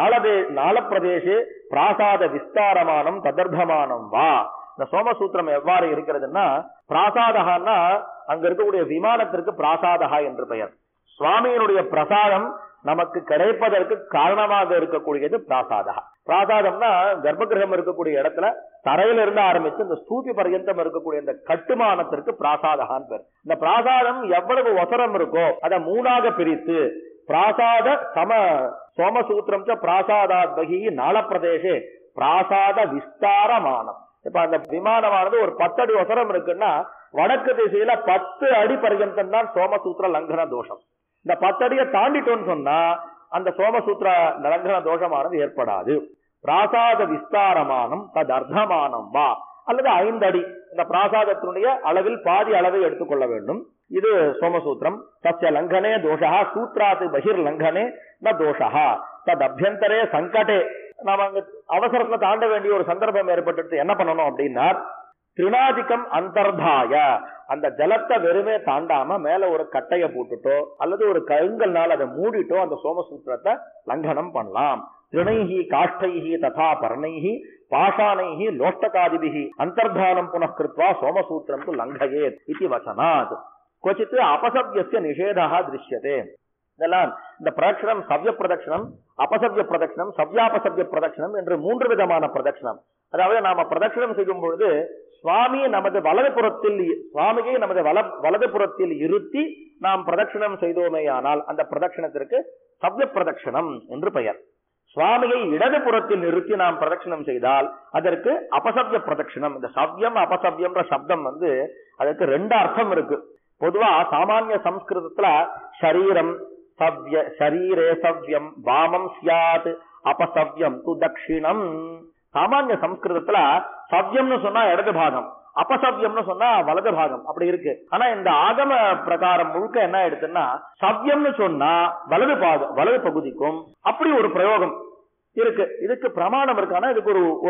நாள பிரதேசே பிராசாத விஸ்தாரமானம் ததர்த்தமானம் வா. இந்த சோமசூத்திரம் எவ்வாறு இருக்கிறதுன்னா, பிராசாதகான்னா அங்க இருக்கக்கூடிய விமானத்திற்கு பிராசாதகா என்று பெயர். சுவாமியினுடைய பிரசாதம் நமக்கு கிடைப்பதற்கு காரணமாக இருக்கக்கூடியது பிராசாதகா. பிராசாதம்னா கர்ப்பகிரகம் இருக்கக்கூடிய இடத்துல தரையிலிருந்து ஆரம்பிச்சு இந்த ஸ்தூபி பர்யந்தம் இருக்கக்கூடிய இந்த கட்டுமானத்திற்கு பிராசாதகான்னு பேர். இந்த பிராசாதம் எவ்வளவு ஒசரம் இருக்கோ அதை மூணாக பிரித்து பிராசாத சம சோமசூத்திரம் பிராசாதாத் பகி நாள பிரதேசே பிராசாத விஸ்தாரமானம். இப்ப அந்த விமானமானது ஒரு 10 அடி ஒசரம் இருக்குன்னா வடக்கு திசையில 10 அடி பர்யந்தம் தான் சோமசூத்திர லங்கன தோஷம். இந்த 10 அடியை தாண்டிட்டோன்னு சொன்னா அந்த சோமசூத்திர லங்கன தோஷமானது ஏற்படாது. பிராசாத விஸ்தாரமானம் தது அர்த்தமானம் வா அல்லது 5 அடி இந்த பிராசாதத்தினுடைய அளவில் பாதி அளவை எடுத்துக்கொள்ள வேண்டும். இது சோமசூத்திரம். தஸ்ய லங்கனே தோஷா சூத்ராத் பகிர் லங்கனே ந தோஷா தத் அபியந்தரே சங்கடே. நாம அங்க அவசரத்துல தாண்ட வேண்டிய ஒரு சந்தர்ப்பம் ஏற்பட்டு என்ன பண்ணணும் அப்படின்னா, திரிணாதிக்கம் அந்தர்தாய அந்த ஜலத்தை வெறுமே தாண்டாம மேல ஒரு கட்டைய போட்டுட்டோ அல்லது ஒரு கருங்கல்னால அதை மூடிட்டோ அந்த சோமசூத்திரத்தை லங்கனம் பண்ணலாம். திருணைஹி காஷ்டைஹி ததா பர்ணைஹி பாஷாணைஹி லோஷ்டகாதிபிஹி அந்தர்தானம் புனఃகிருத்வா சோமசூத்திரம் து லங்கயேத் இதி வசனாத். क्वचित् अपसव्यस्य निषेधः दृश्यते. இதெல்லாம் இந்த பிரதட்சணம் சவ்ய பிரதட்சணம், அபசவ்ய பிரதட்சணம், சவ்யாபசவ்ய பிரதட்சணம் என்று 3 விதமான பிரதட்சணம். அதாவது நாம பிரதட்சணம் செய்யும் பொழுது சுவாமியை நமது வலது புறத்தில் இருத்தி நாம் பிரதட்சணம் செய்தோமேயானால் அந்த பிரதட்சணத்திற்கு சவ்ய பிரதட்சணம் என்று பெயர். சுவாமியை இடது புறத்தில் நிறுத்தி நாம் பிரதட்சணம் செய்தால் அதற்கு அபசவ்ய பிரதட்சணம். இந்த சவ்யம் அபசவ்யம்ன்ற சப்தம் அதற்கு 2 அர்த்தம் இருக்கு. பொதுவா சாமானிய சம்ஸ்கிருதத்துல சரீரம் சவ்ய சரீரே சவ்யம் வாமம் ஸ்யாத் அபசவ்யம் து தட்சிணம். சாமானிய சம்ஸ்கிருதத்துல சவ்யம்னு சொன்னா இடது பாகம், அபசவ்யம்னு சொன்னா வலது பாகம் அப்படி இருக்கு. ஆனா இந்த ஆகம பிரகாரம் முழுக்க என்ன எடுத்துன்னா சவ்யம்னு சொன்னா வலது பகுதிக்கும் அப்படி ஒரு பிரயோகம் இருக்கு. இதுக்கு பிரமாணம் இருக்கானா, இதுக்கு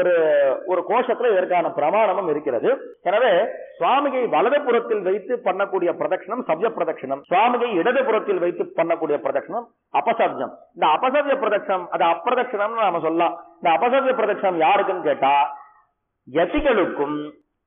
ஒரு கோஷத்துல இதற்கான பிரமாணமும் இருக்கிறது. எனவே சுவாமியை வலது புறத்தில் வைத்து பண்ணக்கூடிய பிரதட்சணம் சவ்ய பிரதட்சணம், சுவாமியை இடது புறத்தில் வைத்து பண்ணக்கூடிய பிரதட்சணம் அபசவ்யம். இந்த அபசவ்ய பிரதட்சணம் அது அப்பிரதட்சணம் நாம சொல்லலாம். இந்த அபசவ்ய பிரதட்சணம் யாருக்குன்னு கேட்டா யதிகளுக்கும்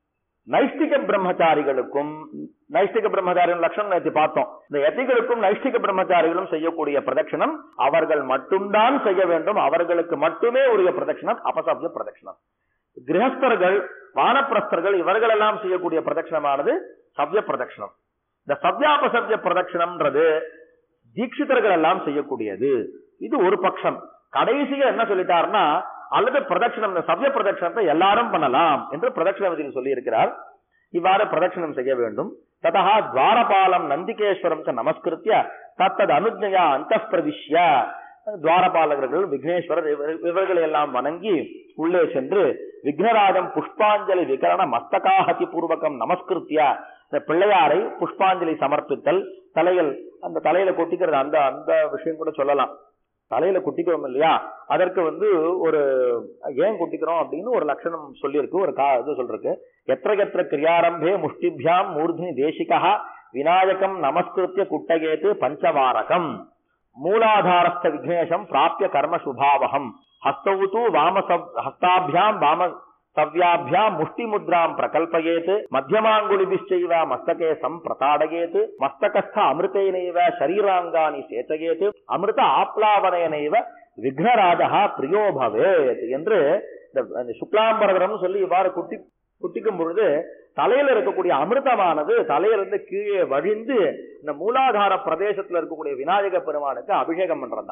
நைஷ்டிக பிரம்மச்சாரிகளுக்கும். நைஷ்டிக பிரம்மச்சாரிகள் லட்சணம் நேற்று பார்த்தோம். இந்த யதிகளுக்கும் நைஷ்டிக பிரம்மச்சாரிகளும் செய்யக்கூடிய பிரதட்சணம் அவர்கள் மட்டும்தான் செய்ய வேண்டும், அவர்களுக்கு மட்டுமே உரிய பிரதட்சணம் அபசவ்ய பிரதட்சணம். கிரகஸ்தர்கள் வானப்பிரஸ்தர்கள் இவர்கள் எல்லாம் செய்யக்கூடிய பிரதட்சணமானது சவ்ய பிரதட்சணம். இந்த சவ்யாபசவ்ய பிரதட்சணம்ன்றது தீட்சிதர்கள் எல்லாம் செய்யக்கூடியது. இது ஒரு பட்சம். கடைசியா என்ன சொல்லிட்டாருன்னா அல்லது பிரதட்சணம் இந்த சவ்ய பிரதட்சணத்தை எல்லாரும் பண்ணலாம் என்று பிரதட்சண விதியில் சொல்லி இருக்கிறார். இவ்வாறு பிரதட்சணம் செய்ய வேண்டும். ததா துவாரபாலம் நந்திகேஸ்வரம் நமஸ்கிருத்திய தத்தது அனுஜ்ஞயா அந்தఃபிரவிஷ்ய. துவாரபாலகர்கள் விக்னேஸ்வரர் இவர்களை எல்லாம் வணங்கி உள்ளே சென்று விக்னராஜம் புஷ்பாஞ்சலி விகரண மஸ்தகாஹதி பூர்வகம் நமஸ்கிருத்திய. இந்த பிள்ளையாரை புஷ்பாஞ்சலி சமர்ப்பித்தல், தலையில் அந்த தலையில கொட்டிக்கிறது அந்த விஷயம் கூட சொல்லலாம். தலையில குட்டிக்கிறோம் இல்லையா, அதற்கு ஒரு ஏன் குட்டிக்கிறோம் அப்படின்னு ஒரு லட்சணம் சொல்லியிருக்கு, ஒரு இது சொல்றதுக்கு. எத்திர கிரியாரம்பே முஷ்டிபியாம் மூர்த்னி தேசிகா விநாயகம் நமஸ்கிருத்திய குட்டகேத்து பஞ்சவாரகம் மூலாதாரஸ்த விக்னேஷம் பிராப்ய கர்ம சுபாவகம் ஹஸ்தவுது ஹஸ்தாபியாம் வாம சவ்யாபியாம் முஷ்டி முத்ராம் பிரகல்பயேத் மத்தியமாங்குலிபிஷ்சைவ மஸ்தகே சம்பிரதாடயேத் மஸ்தகஸ்த அமிர்தேனைவ சரீராங்கானி சேச்சயேத் அமிர்த ஆப்லாவனேனைவ விக்னராஜா பிரியோ பவேத் என்று இந்த சுக்லாம்பரதரம் சொல்லி இவ்வாறு குட்டிக்கும் பொழுது தலையில இருக்கக்கூடிய அமிர்தமானது தலையிலிருந்து கீழே வழிந்து இந்த மூலாதார பிரதேசத்துல இருக்கக்கூடிய விநாயக பெருமானுக்கு அபிஷேகம் பண்றதுதான்.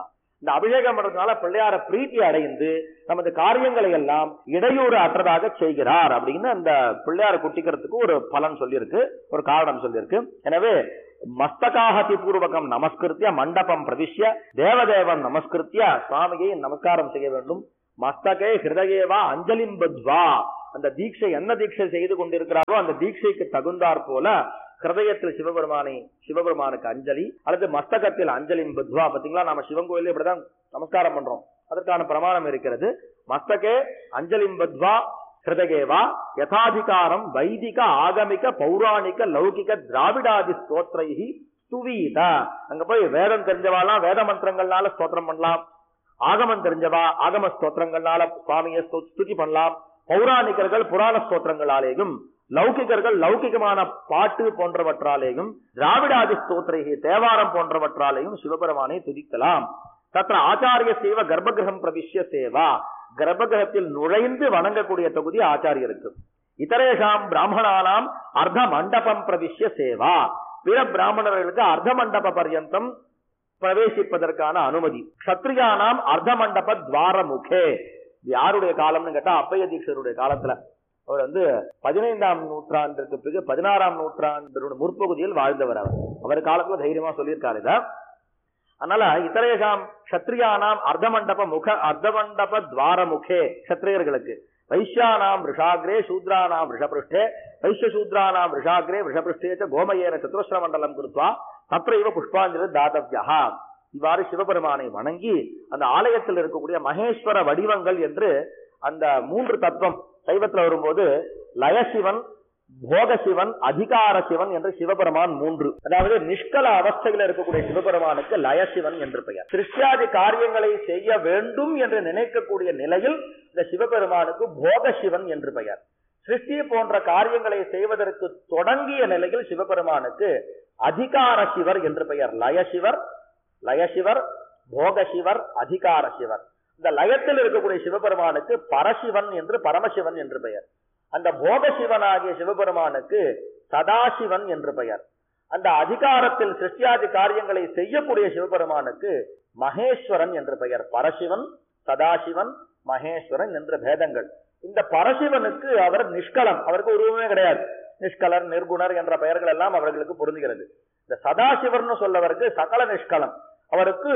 இந்த அபிஷேகம் பண்றதுனால பிள்ளையார பிரீத்தி அடைந்து நமது காரியங்களை எல்லாம் இடையூறு அற்றதாக செய்கிறார் அப்படின்னு அந்த பிள்ளையார குட்டிக்கிறதுக்கு ஒரு பலன் சொல்லியிருக்கு, ஒரு காரணம் சொல்லியிருக்கு. எனவே மஸ்தகாஹதி பூர்வகம் நமஸ்கிருத்திய மண்டபம் பிரதிஷ்ய தேவதேவன் நமஸ்கிருத்திய சுவாமியை நமஸ்காரம் செய்ய வேண்டும். மஸ்தகே ஹிருதயேவா அஞ்சலிம் பத்வா, அந்த தீட்சை என்ன தீட்சை செய்து கொண்டிருக்கிறாரோ அந்த தீட்சைக்கு தகுந்தாற் போல ஹிருதயத்தில் சிவபெருமானுக்கு அஞ்சலி அல்லது மஸ்தகத்தில் அஞ்சலிம் பத்வா. பாத்தீங்களா, நாம சிவன் கோயிலே இப்படிதான் நமஸ்காரம் பண்றோம், அதற்கான பிரமாணம் இருக்கிறது. மஸ்தகே அஞ்சலிம் பத்வா ஹிருதயேவா யதாதிகாரம் வைதிக ஆகமிக பௌராணிக லௌகிக திராவிடாதி ஸ்தோத்ரைஹி ஸ்துவீத. அங்க போய் வேதம் தெரிஞ்சவாலாம் வேத மந்திரங்கள்னால ஸ்தோத்திரம் பண்ணலாம், ஆகமம் தெரிஞ்சவா ஆகம ஸ்தோத்திரங்கள்னால சுவாமியை ஸ்துதி பண்ணலாம், பௌராணிகர்கள் புராண ஸ்தோத்திரங்களாலேயும் லௌகிகர்கள் லௌகிகமான பாட்டு போன்றவற்றாலேயும் திராவிடாதி ஸ்தோத்ரைஹி தேவாரம் போன்றவற்றாலேயும் சிவபெருமானை துதிக்கலாம். தத்ர ஆச்சாரிய சேவ கர்ப்பகிரகம் பிரவிஷ்ய சேவா, கர்ப்பகிரகத்தில் நுழைந்து வணங்கக்கூடிய தொகுதி ஆச்சாரியருக்கு. இதரேஷாம் பிராமணானாம் அர்த்த மண்டபம் பிரவிஷ்ய சேவா, பிற பிராமணர்களுக்கு அர்த்த மண்டப பர்யந்தம் பிரவேசிப்பதற்கான அனுமதி. க்ஷத்ரியானாம் அர்த்த மண்டப துவார முகே. யாருடைய காலம்னு கேட்டா அப்பைய தீட்சருடைய காலத்துல. அவர் 15ஆம் நூற்றாண்டிற்கு பிறகு 16ஆம் நூற்றாண்டு முற்பகுதியில் வாழ்ந்தவர். அவர் காலத்துல தைரியமா சொல்லியிருக்காரு இத. அதனால இதரேஷாம் க்ஷத்ரியானாம் அர்த்த மண்டப துவார முகே க்ஷத்ரியர்களுக்கு, வைஷ்யானாம் ரிஷாகிரே சூத்ரானாம் ரிஷபிருஷ்டே வைஷ்ய சூத்ரானாம் ரிஷாகிரே ரிஷபிருஷ்டே கோமயேன சதுரஸ்ர மண்டலம் கிருத்வா தத்ரைவ புஷ்பாஞ்சலி தாத்தவ்யா. இவ்வாறு சிவபெருமானை வணங்கி அந்த ஆலயத்தில் இருக்கக்கூடிய மகேஸ்வர வடிவங்கள் என்று அந்த 3 தத்துவம் சைவத்துல வரும்போது லயசிவன், போகசிவன், அதிகார சிவன் என்று சிவபெருமான் 3. அதாவது நிஷ்கல அவஸ்தையில் இருக்கக்கூடிய சிவபெருமானுக்கு லயசிவன் என்று பெயர். சிருஷ்டியாதி காரியங்களை செய்ய வேண்டும் என்று நினைக்கக்கூடிய நிலையில் இந்த சிவபெருமானுக்கு போகசிவன் என்று பெயர். சிருஷ்டி போன்ற காரியங்களை செய்வதற்கு தொடங்கிய நிலையில் சிவபெருமானுக்கு அதிகார சிவர் என்று பெயர். லயசிவர், போகசிவர், அதிகார சிவர். இந்த லயத்தில் இருக்கக்கூடிய சிவபெருமானுக்கு பரசிவன் என்று பரமசிவன் என்று பெயர். அந்த போகசிவனாகிய சிவபெருமானுக்கு சதாசிவன் என்று பெயர். அந்த அதிகாரத்தில் சிருஷ்டியாதி காரியங்களை செய்யக்கூடிய சிவபெருமானுக்கு மகேஸ்வரன் என்று பெயர். பரசிவன், சதாசிவன், மகேஸ்வரன் என்ற பேதங்கள். இந்த பரசிவனுக்கு அவர் நிஷ்கலம், அவருக்கு உருவமே கிடையாது. நிஷ்கலர், நிர்குணர் என்ற பெயர்கள் எல்லாம் அவர்களுக்கு பொருந்துகிறது. இந்த சதாசிவர்னு சொல்லவருக்கு சகல நிஷ்கலம், அவருக்கு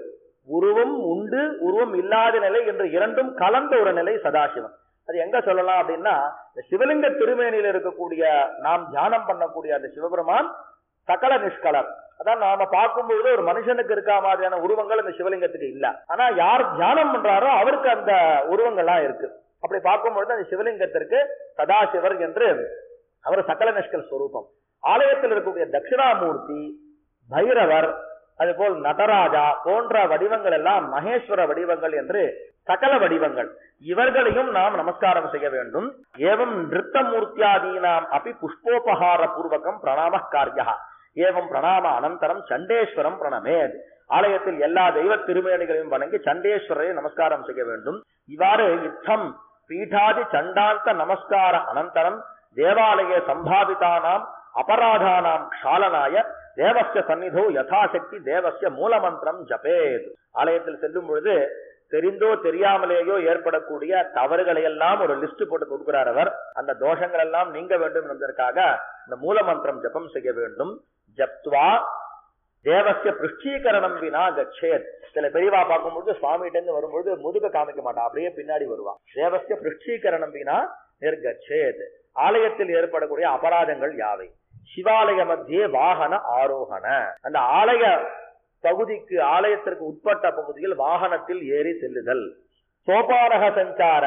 உருவம் உண்டு உருவம் இல்லாத நிலை என்று இரண்டும் கலந்த ஒரு நிலை சதாசிவன். அது எங்க சொல்லலாம் அப்படின்னா, இந்த சிவலிங்க திருமேனியில் இருக்கக்கூடிய நாம் தியானம் பண்ணக்கூடிய அந்த சிவபெருமான் சகல நிஷ்கலர். அதான் நாம பார்க்கும்போது ஒரு மனுஷனுக்கு இருக்க மாதிரியான உருவங்கள் அந்த சிவலிங்கத்துக்கு இல்ல. ஆனா யார் தியானம் பண்றாரோ அவருக்கு அந்த உருவங்கள்லாம் இருக்கு. அப்படி பார்க்கும்பொழுது அந்த சிவலிங்கத்திற்கு சதாசிவர் என்று அவர் சகல நிஷ்கல் ஸ்வரூபம். ஆலயத்தில் இருக்கக்கூடிய தட்சிணாமூர்த்தி, பைரவர், அதுபோல் நடராஜா போன்ற வடிவங்கள் எல்லாம் மகேஸ்வர வடிவங்கள் என்று சகல வடிவங்கள். இவர்களையும் நாம் நமஸ்காரம் செய்ய வேண்டும். ஏவம் நிருத்தமூர்த்தியாதீனாம் அப்படி புஷ்போபகார பூர்வகம் பிரணாம காரியா. ஏவம் பிரணாம அனந்தரம் சண்டேஸ்வரம் பிரணமேத். ஆலயத்தில் எல்லா தெய்வ திருமேனிகளையும் வணங்கி சண்டேஸ்வரரை நமஸ்காரம் செய்ய வேண்டும். இவ்வாறு இத்தம் பீடாதி சண்டாந்த நமஸ்கார அனந்தரம் தேவாலய சம்பாவிதானாம் அபராதானாம் க்ஷாலனாய தேவஸ்ய சந்நிதோ யதாசக்தி தேவஸ்ய மூலமந்திரம் ஜபேத். ஆலயத்தில் செல்லும் பொழுது தெரிந்தோ தெரியாமலேயோ ஏற்படக்கூடிய தவறுகளை எல்லாம் ஒரு லிஸ்ட் போட்டு கொடுக்கிறார் அவர். அந்த தோஷங்கள் எல்லாம் நீங்க வேண்டும் என்பதற்காக இந்த மூலமந்திரம் ஜபம் செய்ய வேண்டும். ஜப்த்வா தேவஸ்ய பிருஷ்டீகரணம் வினா கச்சேத். சில பெரியவா பார்க்கும்போது சுவாமிகிட்ட இருந்து வரும்பொழுது முதுக காமிக்க மாட்டா, அப்படியே பின்னாடி வருவா. தேவஸ்ய பிருஷ்டீகரணம் வினா நிர்கச்சேத். ஆலயத்தில் ஏற்படக்கூடிய அபராதங்கள் யாவை? சிவாலய மத்தியே வாகன ஆரோகண. அந்த ஆலய பகுதிக்கு ஆலயத்திற்கு உட்பட்ட பகுதியில் வாகனத்தில் ஏறி செல்லுதல். சோபானக சஞ்சார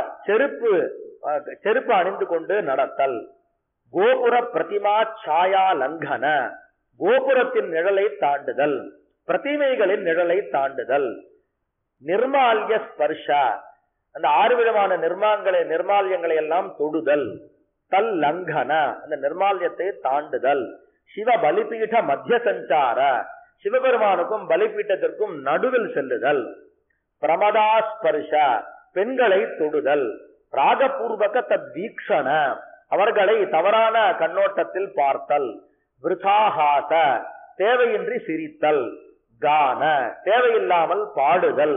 செருப்பு அணிந்து கொண்டு நடத்தல். கோபுர பிரதிமா சாயா லங்கன. கோபுரத்தின் நிழலை தாண்டுதல், பிரதிமைகளின் நிழலை தாண்டுதல். நிர்மால்ய ஸ்பர்ஷ. அந்த 6 விதமான நிர்மால்யங்களை எல்லாம் தொடுதல். தல் லங்கன. அந்த நிர்மால்யத்தை தாண்டுதல். சிவ பலிபீட மத்திய சஞ்சார. சிவபெருமானுக்கும் பலிபீட்டத்திற்கும் நடுவில் செல்லுதல். பிரமதா ஸ்பர்ஷ. பெண்களை தொடுதல். ராகபூர்வக தத்வீக்ஷண. அவர்களை தவறான கண்ணோட்டத்தில் பார்த்தல். விருதாஹாச. தேவையின்றி சிரித்தல். கான தேவையில்லாமல் பாடுதல்,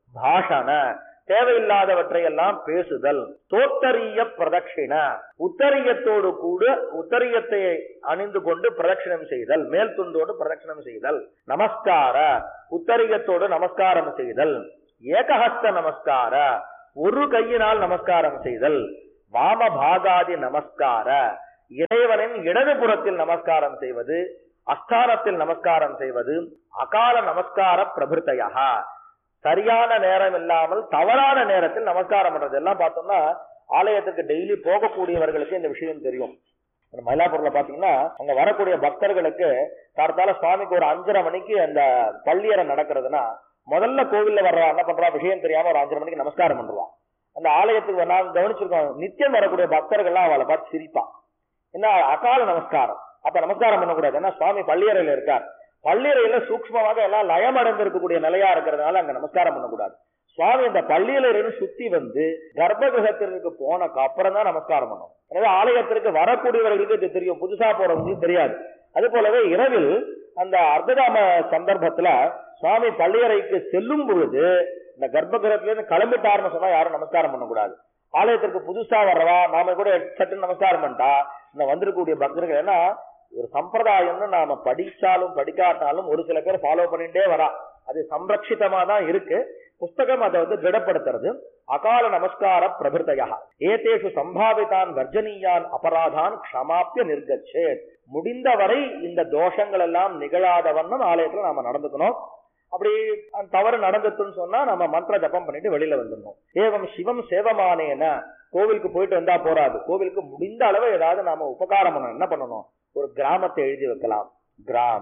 பாஷண தேவையில்லாதவற்றை எல்லாம் பேசுதல், தோத்தரிய பிரதட்சிண உத்தரியத்தோடு கூட உத்தரியத்தை அணிந்து கொண்டு பிரதட்சிணம் செய்தல், மேல் துண்டோடு பிரதட்சிணம் செய்தல், நமஸ்கார உத்தரியத்தோடு நமஸ்காரம் செய்தல், ஏகஹஸ்த நமஸ்கார ஒரு கையினால் நமஸ்காரம் செய்தல், வாம பாகாதி நமஸ்கார இறைவனின் இடது புறத்தில் நமஸ்காரம் செய்வது, அஸ்தானத்தில் நமஸ்காரம் செய்வது, அகால நமஸ்கார பிரபிருத்தையா சரியான நேரம் இல்லாமல் தவறான நேரத்தில் நமஸ்காரம் பண்றது எல்லாம் பார்த்தோம்னா ஆலயத்துக்கு டெய்லி போகக்கூடியவர்களுக்கு இந்த விஷயம் தெரியும். மயிலாப்பூர்ல பாத்தீங்கன்னா அங்க வரக்கூடிய பக்தர்களுக்கு கார்த்தால சுவாமிக்கு ஒரு 5:30 மணிக்கு அந்த பள்ளியறை நடக்கிறதுனா முதல்ல கோவில்ல வர்றா என்ன பண்றா விஷயம் தெரியாம ஒரு 5:30 மணிக்கு நமஸ்காரம் பண்ணுவான். அந்த ஆலயத்துக்கு நான் கவனிச்சிருக்கோம், நித்தியம் வரக்கூடிய பக்தர்கள்லாம் அவளை பார்த்து சிரிப்பான். என்ன அகால நமஸ்காரம், அப்ப நமஸ்காரம் பண்ணக்கூடாது. ஏன்னா சுவாமி பள்ளியறையில இருக்கார், பள்ளியறையில சூக்ஷ்மமாக எல்லாம் லயம் அடைந்திருக்கக்கூடிய நிலையா இருக்கிறதுனால அங்க நமஸ்காரம் பண்ணக்கூடாது. சுவாமி இந்த பள்ளியிலிருந்து சுத்தி வந்து கர்ப்ப கிரகத்திற்கு போனக்கு அப்புறம் தான் நமஸ்காரம் பண்ணணும். எனவே ஆலயத்திற்கு வரக்கூடியவர்களுக்கு இது தெரியும், புதுசா போறவங்களுக்கு தெரியாது. அது போலவே இரவில் அந்த அர்த்தகாம சந்தர்ப்பத்துல சுவாமி பள்ளியறைக்கு செல்லும் பொழுது இந்த கர்ப்ப கிரகத்திலிருந்து கிளம்பிட்டாருன்னு சொன்னா யாரும் நமஸ்காரம் பண்ணக்கூடாது. ஆலயத்திற்கு புதுசா வர்றவா நாம கூட சட்டு நமஸ்காரம் பண்ணிட்டா இந்த வந்திருக்கக்கூடிய பக்தர்கள், ஏன்னா ஒரு சம்பிரதாயம்னு நாம படிச்சாலும் படிக்காட்டாலும் ஒரு சில பேர் ஃபாலோ பண்ணிட்டே வரா, அது சம்ரட்சிதமா தான் இருக்கு. புஸ்தகம் அதை திடப்படுத்துறது. அகால நமஸ்கார பிரபிருத்தையா ஏதேஷு சம்பாவிதான் வர்ஜனீயான் அபராதான் க்ஷமாப்பிய நிர்கச்சேத் முடிந்தவரை இந்த தோஷங்கள் எல்லாம் நிகழாத வண்ணம் ஆலயத்துல நாம நடந்துக்கணும். அப்படி தவறு நடந்துட்டுன்னு சொன்னா நம்ம மந்திர ஜபம் பண்ணிட்டு வெளியில வந்துடணும். ஏவம் சிவம் சேவமானேன கோவிலுக்கு போயிட்டு வந்தா போறாது, கோவிலுக்கு முடிந்த அளவு ஏதாவது நாம உபகாரம் பண்ணணும். என்ன பண்ணணும், ஒரு கிராமத்தை எழுதி வைக்கலாம், கிராம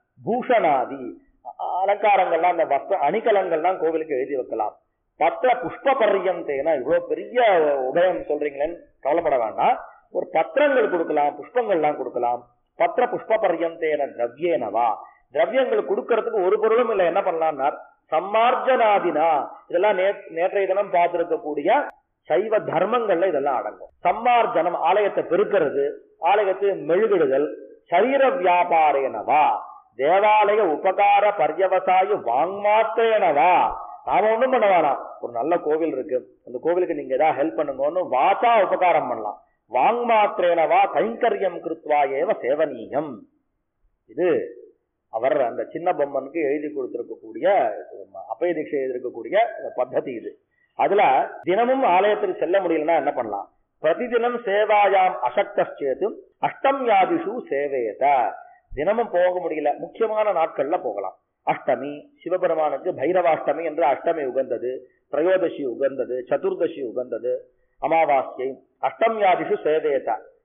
பூஷணாதி அலங்காரங்கள்லாம் அந்த வஸ்திர அணிகலங்கள்லாம் கோவிலுக்கு எழுதி வைக்கலாம். பத்திர புஷ்ப பர்யந்தேனா இவ்வளவு பெரிய உபயம் சொல்றீங்களேன்னு கவலைப்பட வேண்டாம், ஒரு பத்திரங்கள் கொடுக்கலாம், புஷ்பங்கள்லாம் கொடுக்கலாம். பத்திர புஷ்ப பர்யந்தேன திரவியேனவா திரவியங்கள் கொடுக்கறதுக்கு ஒரு பொருளும் இல்லை. என்ன பண்ணலாம்னா சம்மார்ஜனாதினா இதெல்லாம் நேற்றைய தினம் பார்த்திருக்கக்கூடிய சைவ தர்மங்கள்ல இதெல்லாம் அடங்கும். சம்மார்ஜனம் ஆலயத்தை பெருக்கிறது, ஆலயத்தை மெழுகிடுதல், சரீர வியாபாரேனவா தேவாலய உபகார பர்யவசாய வாங்மாத்திரேனவா நாம ஒண்ணும் பண்ண வேணாம். ஒரு நல்ல கோவில் இருக்கு, அந்த கோவிலுக்கு நீங்க ஏதாவது ஹெல்ப் பண்ணுங்கன்னு வாச்சா உபகாரம் பண்ணலாம். வாங்மாத்திரேனவா கைங்கரியம் கிருத்வா ஏவ சேவனீயம். இது அவர் அந்த சின்ன பொம்மனுக்கு எழுதி கொடுத்திருக்கக்கூடிய அப்பய தீட்சை எழுதியிருக்கக்கூடிய பத்ததி இது. அதுல தினமும் ஆலயத்துக்கு செல்ல முடியலன்னா என்ன பண்ணலாம், பிரதிதினம் சேவாயாம் அசக்தேது அஷ்டம்யாதிஷு சேவேத. தினமும் போக முடியல, முக்கியமான நாட்கள்ல போகலாம். அஷ்டமி சிவபெருமானுக்கு பைரவாஷ்டமி என்று அஷ்டமி உகந்தது, திரையோதசி உகந்தது, சதுர்தசி உகந்தது, அமாவாஸ்யை. அஷ்டம்யாதிஷு சேவேத.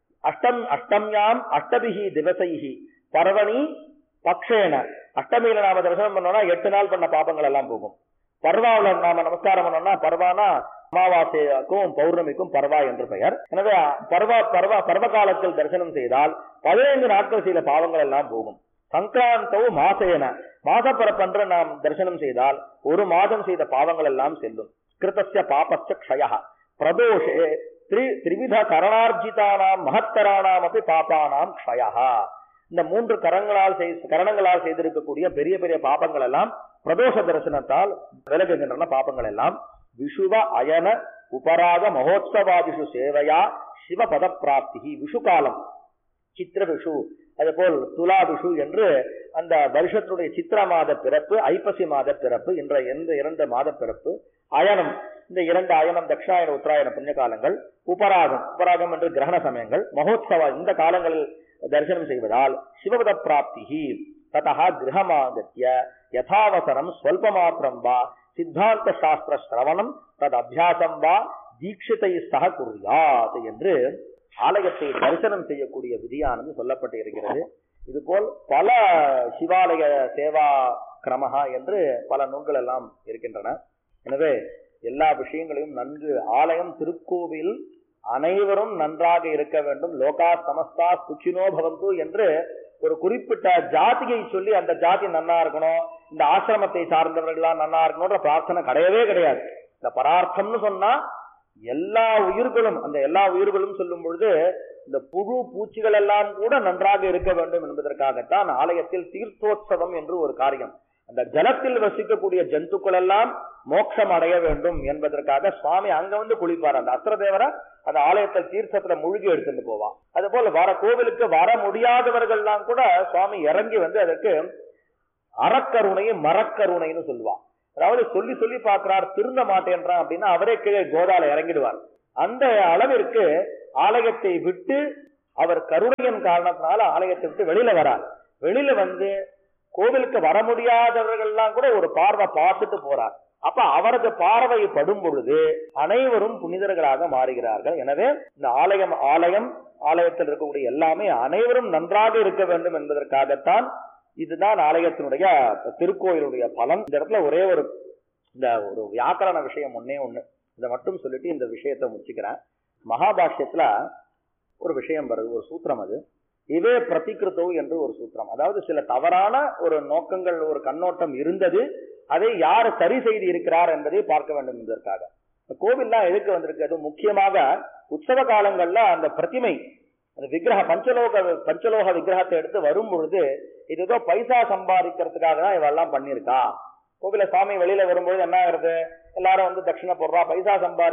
அஷ்டம்யாம் அஷ்டபிஹி திவசைஹி பர்வணி பக்ஷேன. அஷ்டமியில நாம தரிசனம் பண்ணோம்னா 8 நாள் பண்ண பாபங்கள் எல்லாம் போகும். பர்வாவில நாம நமஸ்காரம் பண்ணோம்னா, பர்வானா அமாவாசைக்கும் பௌர்ணமிக்கும் பர்வா என்று பெயர். எனவே பர்வ காலத்தில் தரிசனம் செய்தால் 15 நாட்கள் செய்த பாவங்கள் எல்லாம் போகும். சங்கராந்தவும் மாசேன மாசப்பரப்பன்று நாம் தரிசனம் செய்தால் 1 மாதம் செய்த பாவங்கள் எல்லாம் செல்லும். கிருதஸ்ய பாபஸ்ய க்ஷய பிரதோஷே திரிவித கரணார்ஜிதானாம் மகத்தரானாம் அப்படி பாபானாம் க்ஷய. இந்த 3 கரணங்களால் செய்திருக்கக்கூடிய பெரிய பெரிய பாபங்கள் எல்லாம் பிரதோஷ தரிசனத்தால் விலகுகின்றன. பாபங்கள் எல்லாம் விஷுவ அயன உபராக மகோத்சவாதிஷு சேவையா சிவ பத பிராப்தி. விஷு காலம் சித்திர விஷு, அதே போல் துலா விஷு என்று அந்த வருஷத்துடைய சித்திர மாத பிறப்பு, ஐப்பசி மாத பிறப்பு, என்ற 2 மாத பிறப்பு, அயனம் இந்த 2 அயனம் தட்சிணாயன உத்தராயண புண்ணிய காலங்கள், உபராகம் என்று கிரகண சமயங்கள், மகோத்சவ இந்த காலங்களில் தரிசனம் செய்வதால் சிவபத பிராப்தி. ததா கிரகமாகத்ய யதாவசரம் ஸ்வல்பமாத்திரம் வா சித்தாந்த சாஸ்திர சிரவணம் தத் அபியாசம் வா தீட்சிதை சக குர்யாத் என்று ஆலயத்தை தரிசனம் செய்யக்கூடிய விதியானது சொல்லப்பட்டு இருக்கிறது. இதுபோல் பல சிவாலய சேவா கிரமஹா என்று பல நூல்கள் எல்லாம் இருக்கின்றன. எனவே எல்லா விஷயங்களையும் நன்கு ஆலயம் திருக்கோவில் அனைவரும் நன்றாக இருக்க வேண்டும். லோகா சமஸ்தா சுச்சினோ பவந்து என்று ஒரு குறிப்பிட்ட ஜாதியை சொல்லி அந்த ஜாதி நன்னா இருக்கணும், இந்த ஆசிரமத்தை சார்ந்தவர்கள்லாம் நன்னா இருக்கணும்ன்ற பிரார்த்தனை கிடையவே கிடையாது. இந்த பரார்த்தம்னு சொன்னா எல்லா உயிர்களும், அந்த எல்லா உயிர்களும் சொல்லும் பொழுது இந்த புழு பூச்சிகள் எல்லாம் கூட நன்றாக இருக்க வேண்டும் என்பதற்காகத்தான் ஆலயத்தில் தீர்த்தோற்சவம் என்று ஒரு காரியம். அந்த ஜலத்தில் வசிக்கக்கூடிய ஜந்துக்கள் எல்லாம் மோட்சம் அடைய வேண்டும் என்பதற்காக சுவாமி அங்க வந்து குளிப்பார். அந்த அஸ்திரதேவரை அந்த ஆலயத்தில் தீர்த்தத்துல மூழ்கி எடுத்துட்டு போவான். அது போல வர கோவிலுக்கு வர முடியாதவர்கள்லாம் கூட சுவாமி இறங்கி வந்து அதற்கு அறக்கருணையும் மரக்கருணைன்னு சொல்லுவான். அதாவது சொல்லி சொல்லி பார்க்கிறார், திருந்த மாட்டேன்றான் அப்படின்னா அவரே கீழே கோதால இறங்கிடுவார். அந்த அளவிற்கு ஆலயத்தை விட்டு அவர் கருணையின் காரணத்தினால ஆலயத்தை விட்டு வெளியில வரார். வெளியில வந்து கோவிலுக்கு வர முடியாதவர்கள்லாம் கூட ஒரு பார்வை பார்த்துட்டு போறார். அப்ப அவரது பார்வை படும் பொழுது அனைவரும் புனிதர்களாக மாறுகிறார்கள். எனவே இந்த ஆலயத்தில் இருக்கக்கூடிய எல்லாமே அனைவரும் நன்றாக இருக்க வேண்டும் என்பதற்காகத்தான் இதுதான் ஆலயத்தினுடைய திருக்கோயிலுடைய பலம். இந்த இடத்துல ஒரே ஒரு வியாக்கரண விஷயம் ஒண்ணு இதை மட்டும் சொல்லிட்டு இந்த விஷயத்தை முடிச்சுக்கிறேன். மகாபாஷ்யத்துல ஒரு விஷயம் வருது, ஒரு சூத்திரம். அது இவே பிரதிகிருத்தோ என்று ஒரு சூத்திரம். அதாவது சில தவறான ஒரு நோக்கங்கள், ஒரு கண்ணோட்டம் இருந்தது, அதை யார் சரி செய்து இருக்கிறார் என்பதை பார்க்க வேண்டும் என்பதற்காக கோவில்லாம் எதுக்கு வந்திருக்கு. முக்கியமாக உற்சவ காலங்கள்ல அந்த பிரதிமை, அந்த விக்கிரக பஞ்சலோக விக்கிரகத்தை எடுத்து வரும் பொழுது இது ஏதோ பைசா சம்பாதிக்கிறதுக்காக தான் இவெல்லாம் பண்ணிருக்கா. கோவில சாமி வெளியில வரும்போது என்ன ஆகுறது, எல்லாரும் வந்து தட்சிணை போடுறா, பைசா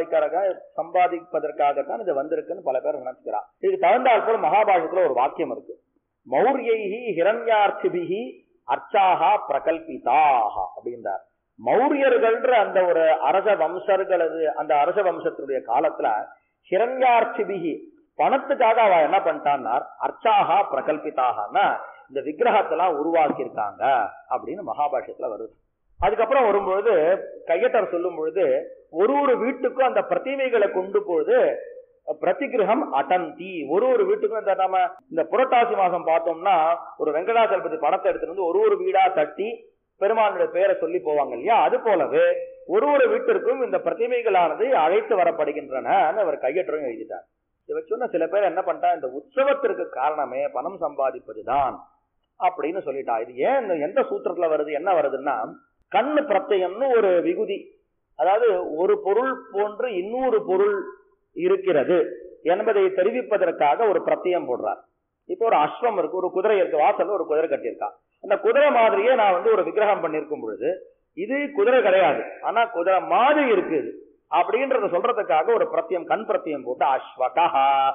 சம்பாதிப்பதற்காகத்தான் இது வந்திருக்குன்னு பல பேர் நினைச்சுக்கிறா. இதுக்கு தகுந்தால் போல மகாபாரதத்துல ஒரு வாக்கியம் இருக்கு, மௌரியைஹி ஹிரண்யார்த்திபிஹி அர்ச்சாஹா பிரகல்பிதாக அப்படின்றார். மௌரியர்கள்ன்ற அந்த ஒரு அரச வம்சர்களது, அந்த அரச வம்சத்தினுடைய காலத்துல ஹிரண்யார்த்திபிஹி பணத்துக்காக அவ என்ன பண்ணிட்டான்னா அர்ச்சாஹா பிரகல்பிதாகனா இந்த விக்கிரகத்தெல்லாம் உருவாக்கி இருக்காங்க அப்படின்னு மகாபாஷ்யத்துல வருது. அதுக்கப்புறம் வரும்பொழுது கையட்டர் சொல்லும் பொழுது ஒரு வீட்டுக்கும் அந்த பிரதிமைகளை கொண்டு போது பிரதிகிரகம் அடந்தி, ஒரு வீட்டுக்கும் இந்த நம்ம இந்த புரட்டாசி மாசம் பார்த்தோம்னா ஒரு வெங்கடாச்சலபதி படத்தை எடுத்துட்டு வந்து ஒரு வீடா தட்டி பெருமானுடைய பெயரை சொல்லி போவாங்க இல்லையா, அது போலவே ஒரு வீட்டிற்கும் இந்த பிரதிமைகளானது அழைத்து வரப்படுகின்றன அவர் கையற்றவும் எழுதிட்டார். இதை சொன்ன சில பேர் என்ன பண்ணிட்டா, இந்த உற்சவத்திற்கு காரணமே பணம் சம்பாதிப்பதுதான் அப்படின்னு சொல்லிட்டா. இது ஏன் எந்த சூத்திரத்துல வருது, என்ன வருதுன்னா கண்ணு பிரத்யம்னு ஒரு விகுதி, அதாவது ஒரு பொருள் போன்று இன்னொரு பொருள் இருக்கிறது என்பதை தெரிவிப்பதற்காக ஒரு பிரத்யம் போடுறார். இப்போ ஒரு அஸ்வம் இருக்கு, ஒரு குதிரை இருக்கு, வாசல்ல ஒரு குதிரை கட்டியிருக்கா. அந்த குதிரை மாதிரியே நான் வந்து ஒரு விக்கிரகம் பண்ணிருக்கும் பொழுது இது குதிரை கிடையாது, ஆனா குதிரை மாதிரி இருக்குது அப்படின்றத சொல்றதுக்காக ஒரு பிரத்யம், கண் பிரத்யம் போட்டு அஸ்வகா,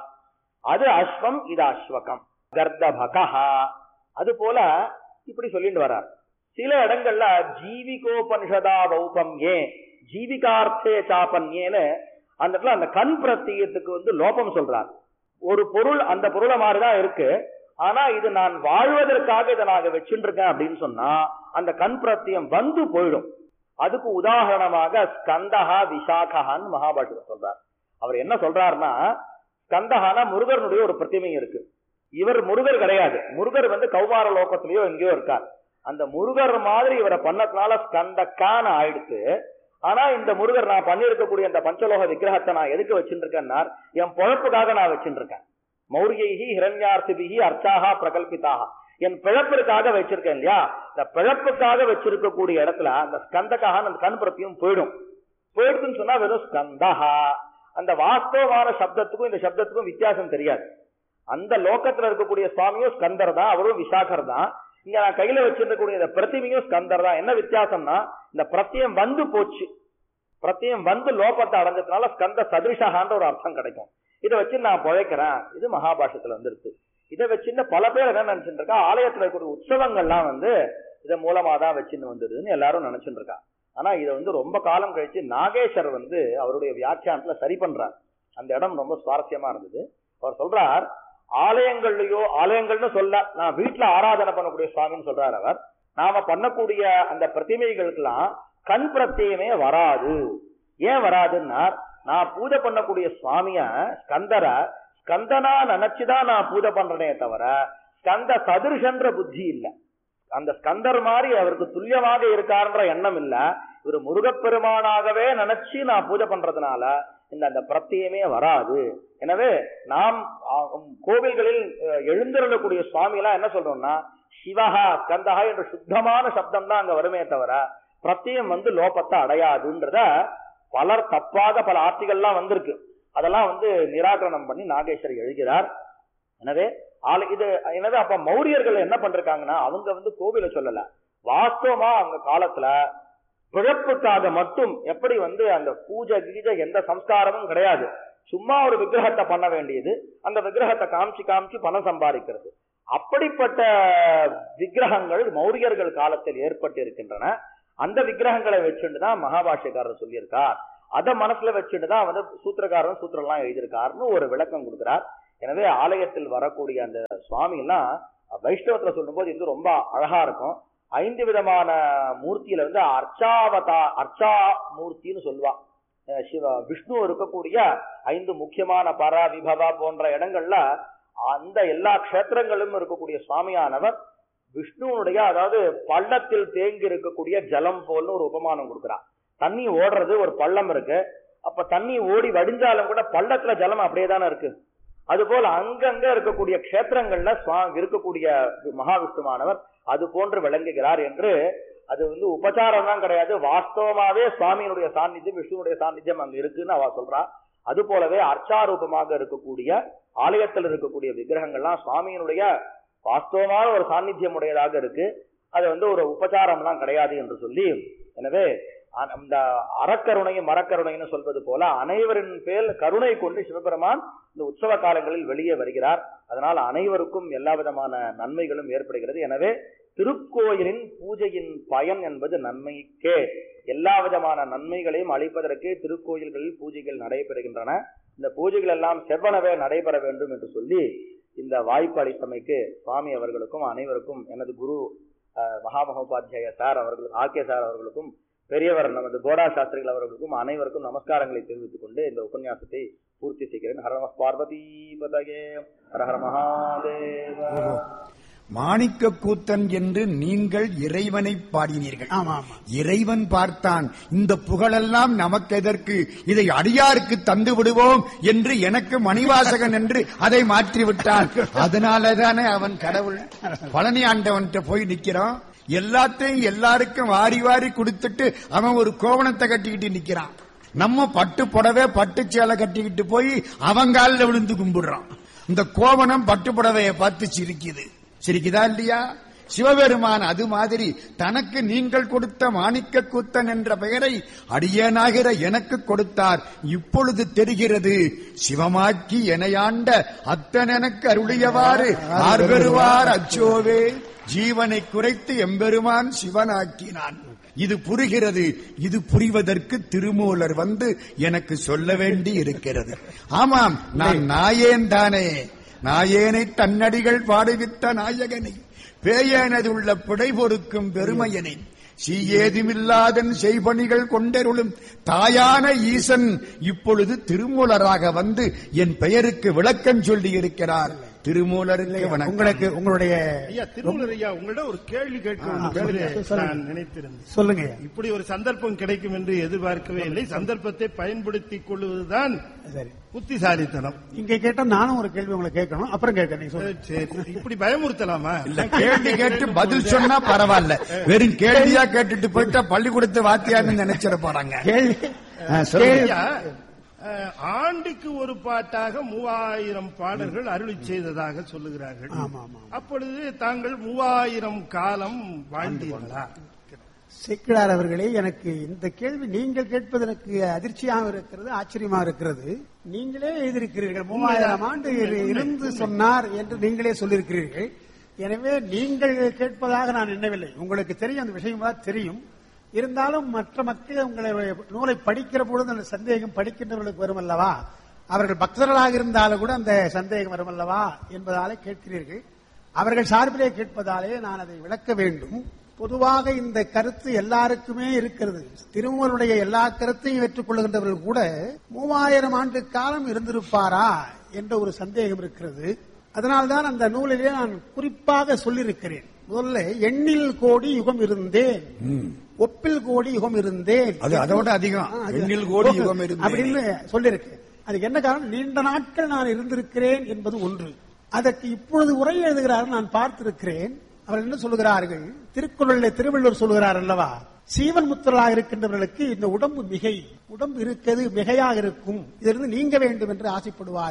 அது அஸ்வம், இது அஸ்வகம், கர்தபகா, அது போல இப்படி சொல்லிட்டு வர்றார். சில இடங்கள்ல ஜீவிகோபனிஷதா வௌபம் ஏன் ஜீவிகார்த்தே சாபன்யேன்னு அந்த இடத்துல அந்த கண் பிரத்தியத்துக்கு வந்து லோபம் சொல்றார். ஒரு பொருள் அந்த பொருளை மாதிரிதான் இருக்கு, ஆனா இது நான் வாழ்வதற்காக இதை நான் வச்சுட்டு இருக்கேன் அப்படின்னு சொன்னா அந்த கண் பிரத்தியம் வந்து போயிடும். அதுக்கு உதாரணமாக ஸ்கந்தஹா விசாகான்னு மகாபாரதம் சொல்றார். அவர் என்ன சொல்றாருன்னா, ஸ்கந்தஹானா முருகனுடைய ஒரு பிரதிமை இருக்கு, இவர் முருகர் கிடையாது, முருகர் வந்து கௌமார லோகத்திலேயோ எங்கேயோ இருக்கார். அந்த முருகர் மாதிரி இவரை பண்ணதுனால ஸ்கந்தக்கான ஆயிடுச்சு. ஆனா இந்த முருகர் நான் பண்ணிருக்கக்கூடிய அந்த பஞ்சலோக விக்கிரகத்தை நான் எதுக்கு வச்சுட்டு இருக்கேன்னா என் பொழப்புக்காக நான் வச்சுட்டு இருக்கேன். மௌரியைஹி ஹிரண்யார்த்திபிஹி அர்ச்சாஹா பிரகல்பிதாக, என் பிழப்பிற்காக வச்சிருக்கேன் இல்லையா, இந்த பிழப்புக்காக வச்சிருக்கக்கூடிய இடத்துல அந்த ஸ்கந்தகாக அந்த கண் பிரத்தியும் போயிடுச்சுன்னு சொன்னா வெறும் ஸ்கந்தஹா. அந்த வாஸ்தவமான சப்தத்துக்கும் இந்த சப்தத்துக்கும் வித்தியாசம் தெரியாது. அந்த லோகத்துல இருக்கக்கூடிய சுவாமியும் ஸ்கந்தர் தான், அவரும் விசாகர் தான். இங்க நான் கையில வச்சிருக்கக்கூடிய இந்த பிரதிமையும் ஸ்கந்தர் தான். என்ன வித்தியாசம்னா இந்த பிரத்தியம் வந்து போச்சு, பிரத்தியம் வந்து லோகத்தை அடைஞ்சதுனால ஸ்கந்த சதிருஷகான்ற ஒரு அர்த்தம் கிடைக்கும். இதை வச்சு நான் பிழைக்கிறேன், இது மகாபாஷ்யத்துல வந்துருக்கு. இதை வச்சுன்னு பல பேர் என்ன நினைச்சுட்டு இருக்கா, ஆலயத்துல இருக்கக்கூடிய உற்சவங்கள்லாம் வந்து இதன் மூலமா தான் வச்சுன்னு வந்ததுன்னு எல்லாரும் நினைச்சுட்டு இருக்கா. ஆனா இதை வந்து ரொம்ப காலம் கழிச்சு நாகேஸ்வர் வந்து அவருடைய வியாக்கியானத்துல சரி பண்றார். அந்த இடம் ரொம்ப சுவாரஸ்யமா இருந்தது. அவர் சொல்றார், ஆலயங்கள்னு சொல்ல நான் வீட்டுல ஆராதனை பண்ணக்கூடிய சுவாமின்னு சொல்றாரு அவர். நாம பண்ணக்கூடிய அந்த பிரதிமைகளுக்கெல்லாம் கண் பிரத்தியமே வராது. ஏன் வராதுன்னா நான் பூஜை பண்ணக்கூடிய சுவாமிய ஸ்கந்தனா நினைச்சுதான் நான் பூஜை பண்றேனே தவிர ஸ்கந்த சதுர்ஷன்ற புத்தி இல்ல. அந்த ஸ்கந்தர் மாதிரி அவருக்கு துல்லியமாக இருக்காருன்ற எண்ணம் இல்ல. இவர் முருகப்பெருமானாகவே நினைச்சு நான் பூஜை பண்றதுனால இந்த பிரத்தியமே வராது. எனவே நாம் கோவில்களில் எழுந்திருக்கக்கூடிய சுவாமி எல்லாம் என்ன சொல்றோம்னா சிவஹா ஸ்கந்தஹா என்ற சுத்தமான சப்தம் தான் அங்க வருமே தவிர பிரத்தியம் வந்து லோபத்தை அடையாதுன்றத பலர் தப்பாக பல ஆர்த்திகள்லாம் வந்திருக்கு. அதெல்லாம் வந்து நிராகரணம் பண்ணி நாகேஸ்வரர் எழுதுகிறார். எனவே அப்ப மௌரியர்கள் என்ன பண்றாங்கன்னா அவங்க வந்து கோவில சொல்லல, வாஸ்தவமா அந்த காலத்துல பிழப்புக்காக மட்டும் எப்படி அந்த பூஜை கீஜை எந்த சம்ஸ்காரமும் கிடையாது. சும்மா ஒரு விக்கிரகத்தை பண்ண வேண்டியது, அந்த விக்கிரகத்தை காமிச்சு பணம் சம்பாதிக்கிறது. அப்படிப்பட்ட விக்கிரகங்கள் மௌரியர்கள் காலத்தில் ஏற்பட்டு இருக்கின்றன. அந்த விக்கிரகங்களை வச்சுட்டுதான் மகாபாஷ்யக்காரர் சொல்லியிருக்கார். அதை மனசுல வச்சுட்டுதான் சூத்திரக்காரன் சூத்திரம் எழுதியிருக்காருன்னு ஒரு விளக்கம் கொடுக்கிறார். எனவே ஆலயத்தில் வரக்கூடிய அந்த சுவாமி எல்லாம் வைஷ்ணவத்துல சொல்லும் போது இது ரொம்ப அழகா இருக்கும். 5 விதமான மூர்த்தியில அர்ச்சா மூர்த்தின்னு சொல்லுவா. விஷ்ணு இருக்கக்கூடிய 5 முக்கியமான பர விபவா போன்ற இடங்கள்ல அந்த எல்லா கஷேத்திரங்களும் இருக்கக்கூடிய சுவாமியானவர் விஷ்ணுனுடைய, அதாவது பள்ளத்தில் தேங்கி இருக்கக்கூடிய ஜலம் போல்னு ஒரு உபமானம் கொடுக்கிறார். தண்ணி ஓடுறது, ஒரு பள்ளம் இருக்கு, அப்ப தண்ணி ஓடி வடிஞ்சாலும் கூட பள்ளத்துல ஜலம் அப்படியே தானே இருக்கு. அதுபோல அங்கங்க இருக்கக்கூடிய கஷேத்திரங்கள்ல இருக்கக்கூடிய மகாவிஷ்ணுவானவர் அது போன்று விளங்குகிறார் என்று. அது உபச்சாரம் தான் கிடையாது, வாஸ்தவமாவே சுவாமியினுடைய சாநித்தியம், விஷ்ணுனுடைய சாநித்தியம் அங்க இருக்குன்னு அவ சொல்றா. அது போலவே அர்ச்சாரூபமாக இருக்கக்கூடிய ஆலயத்தில் இருக்கக்கூடிய விக்கிரகங்கள்லாம் சுவாமியினுடைய வாஸ்தவமான ஒரு சாநித்தியம் உடையதாக இருக்கு. அது ஒரு உபச்சாரம் எல்லாம் கிடையாது என்று சொல்லி, எனவே அந்த அறக்கருணையும் மரக்கருணைன்னு சொல்வது போல அனைவரின் பேர் கருணை கொண்டு சிவபெருமான் இந்த உற்சவ காலங்களில் வெளியே வருகிறார். அதனால் அனைவருக்கும் எல்லா விதமான நன்மைகளும் ஏற்படுகிறது. எனவே திருக்கோயிலின் பூஜையின் பயன் என்பது நன்மைக்கே. எல்லா விதமான நன்மைகளையும் அளிப்பதற்கே திருக்கோயில்களில் பூஜைகள் நடைபெறுகின்றன. இந்த பூஜைகள் எல்லாம் செவ்வனவே நடைபெற வேண்டும் என்று சொல்லி இந்த வாய்ப்பு அளித்தமைக்கு சுவாமி அவர்களுக்கும் அனைவருக்கும், எனது குரு மகாமகோபாத்தியாய சார் அவர்களுக்கும், ஆர்கே சார் அவர்களுக்கும், பெரியவர் நமது கோடா சாஸ்திரிகள் அவர்களுக்கும் அனைவருக்கும் நமஸ்காரங்களை தெரிவித்துக் கொண்டு இந்த உபன்யாசத்தை பூர்த்தி செய்கிறேன். ஹர நம பார்வதி பதகே, ஹர ஹர மகாதேவ. மாணிக்க கூத்தன் என்று நீங்கள் இறைவனை பாடினீர்கள். இறைவன் பார்த்தான், இந்த புகழெல்லாம் நமக்கு எதற்கு, இதை அடியாருக்கு தந்து விடுவோம் என்று எனக்கு மணிவாசகன் என்று அதை மாற்றிவிட்டான். அதனாலதானே அவன் கடவுள். பழனி ஆண்டவன்கிட்ட போய் நிக்கிறான், எல்லாத்தையும் எல்லாருக்கும் வாரி வாரி கொடுத்துட்டு அவன் ஒரு கோவணத்தை கட்டிக்கிட்டு நிக்கிறான். நம்ம பட்டு புடவை பட்டு சேலை கட்டிக்கிட்டு போய் அவங்கால விழுந்து கும்பிடுறான். இந்த கோவணம் பட்டு புடவையை பார்த்து சிரிக்குதா இல்லையா? சிவபெருமான் அது மாதிரி தனக்கு நீங்கள் கொடுத்த மாணிக்க கூத்தன் என்ற பெயரை அடியேனாகிற எனக்கு கொடுத்தார். இப்பொழுது தெரிகிறது, சிவமாக்கி எனையாண்ட அத்தன் எனக்கு அருளியவாறு ஆர்வருவார் அச்சோவே. ஜீவனை குறைத்து எம்பெருமான் சிவனாக்கினான். இது புரிகிறது. இது புரிவதற்கு திருமூலர் எனக்கு சொல்ல வேண்டி இருக்கிறது. ஆமாம், நான் நாயேன் தானே. நாயேனை தன்னடிகள் பாடுவித்த நாயகனை, பேயனதுள்ள பிழை பொறுக்கும் பெருமையனை, சீயேதுமில்லாதன் செய்பணிகள் கொண்டருளும் தாயான ஈசன் இப்பொழுது திருமூலராக என் பெயருக்கு விளக்கம் சொல்லி இருக்கிறார். திருமூலருக்கு உங்களுக்கு உங்களுடைய திருமூலர் ஐயா, உங்களிடம் ஒரு கேள்வி கேட்க நான் நினைத்திருந்தேன். சொல்லுங்க. இப்படி ஒரு சந்தர்ப்பம் கிடைக்கும் என்று எதிர்பார்க்கவே இல்லை. சந்தர்ப்பத்தை பயன்படுத்திக் கொள்வதுதான் புத்திசாலித்தனம். இங்க கேட்டா நானும் ஒரு கேள்வி உங்களை கேட்கணும், அப்புறம் கேட்க. இப்படி பயமுறுத்தலாமா? இல்ல, கேள்வி கேட்டு பதில் சொன்னா பரவாயில்ல. வெறும் கேள்வியா கேட்டுட்டு போயிட்டா பள்ளிக்கூடத்து வாத்தியார்னு நினைச்சிட போறாங்க. ஆண்டுக்கு ஒரு பாட்டாக 3000 பாடல்கள் அருளி செய்ததாக சொல்லுகிறார்கள். அப்பொழுது தாங்கள் 3000 காலம் வாழ்ந்தீர்களா? சேக்கிழார் அவர்களே, எனக்கு இந்த கேள்வி நீங்கள் கேட்பது எனக்கு அதிர்ச்சியாக இருக்கிறது, ஆச்சரியமாக இருக்கிறது. நீங்களே எழுதியிருக்கிறீர்கள் 3000 ஆண்டு இருந்து சொன்னார் என்று நீங்களே சொல்லியிருக்கிறீர்கள். எனவே நீங்கள் கேட்பதாக நான் எண்ணவில்லை. உங்களுக்கு தெரியும், அந்த விஷயம் தெரியும். இருந்தாலும் மற்ற மக்கள் உங்களுடைய நூலை படிக்கிற பொழுது அந்த சந்தேகம் படிக்கின்றவர்களுக்கு வரும் அல்லவா, அவர்கள் பக்தர்களாக இருந்தாலும் கூட அந்த சந்தேகம் வரும் அல்லவா என்பதாலே கேட்கிறீர்கள். அவர்கள் சார்பிலே கேட்பதாலே நான் அதை விளக்க வேண்டும். பொதுவாக இந்த கருத்து எல்லாருக்குமே இருக்கிறது. திருமூலருடைய எல்லா கருத்தையும் ஏற்றுக்கொள்கின்றவர்கள் கூட 3000 ஆண்டு காலம் இருந்திருப்பாரா என்ற ஒரு சந்தேகம் இருக்கிறது. அதனால்தான் அந்த நூலிலே நான் குறிப்பாக சொல்லியிருக்கிறேன். முதல்ல எண்ணில் கோடி யுகம் இருந்தேன், ஒப்பில் கோடி யுகம் இருந்தேன், அதோட அதிகம் எண்ணில் கோடி யுகம் அப்படின்னு சொல்லியிருக்கு. அதுக்கு என்ன காரணம்? நீண்ட நாட்கள் நான் இருந்திருக்கிறேன் என்பது ஒன்று. அதற்கு இப்பொழுது உரை எழுதுகிறார்கள், நான் பார்த்திருக்கிறேன். அவர் என்ன சொல்லுகிறார்கள்? திருக்குறளில் திருவள்ளுவர் சொல்லுகிறார் அல்லவா, சீவன் முத்தர்களாக இருக்கின்றவர்களுக்கு இந்த உடம்பு உடம்பு இருக்கிறது மிகையாக இருக்கும், இதிலிருந்து நீங்க வேண்டும் என்று ஆசைப்படுவார்கள்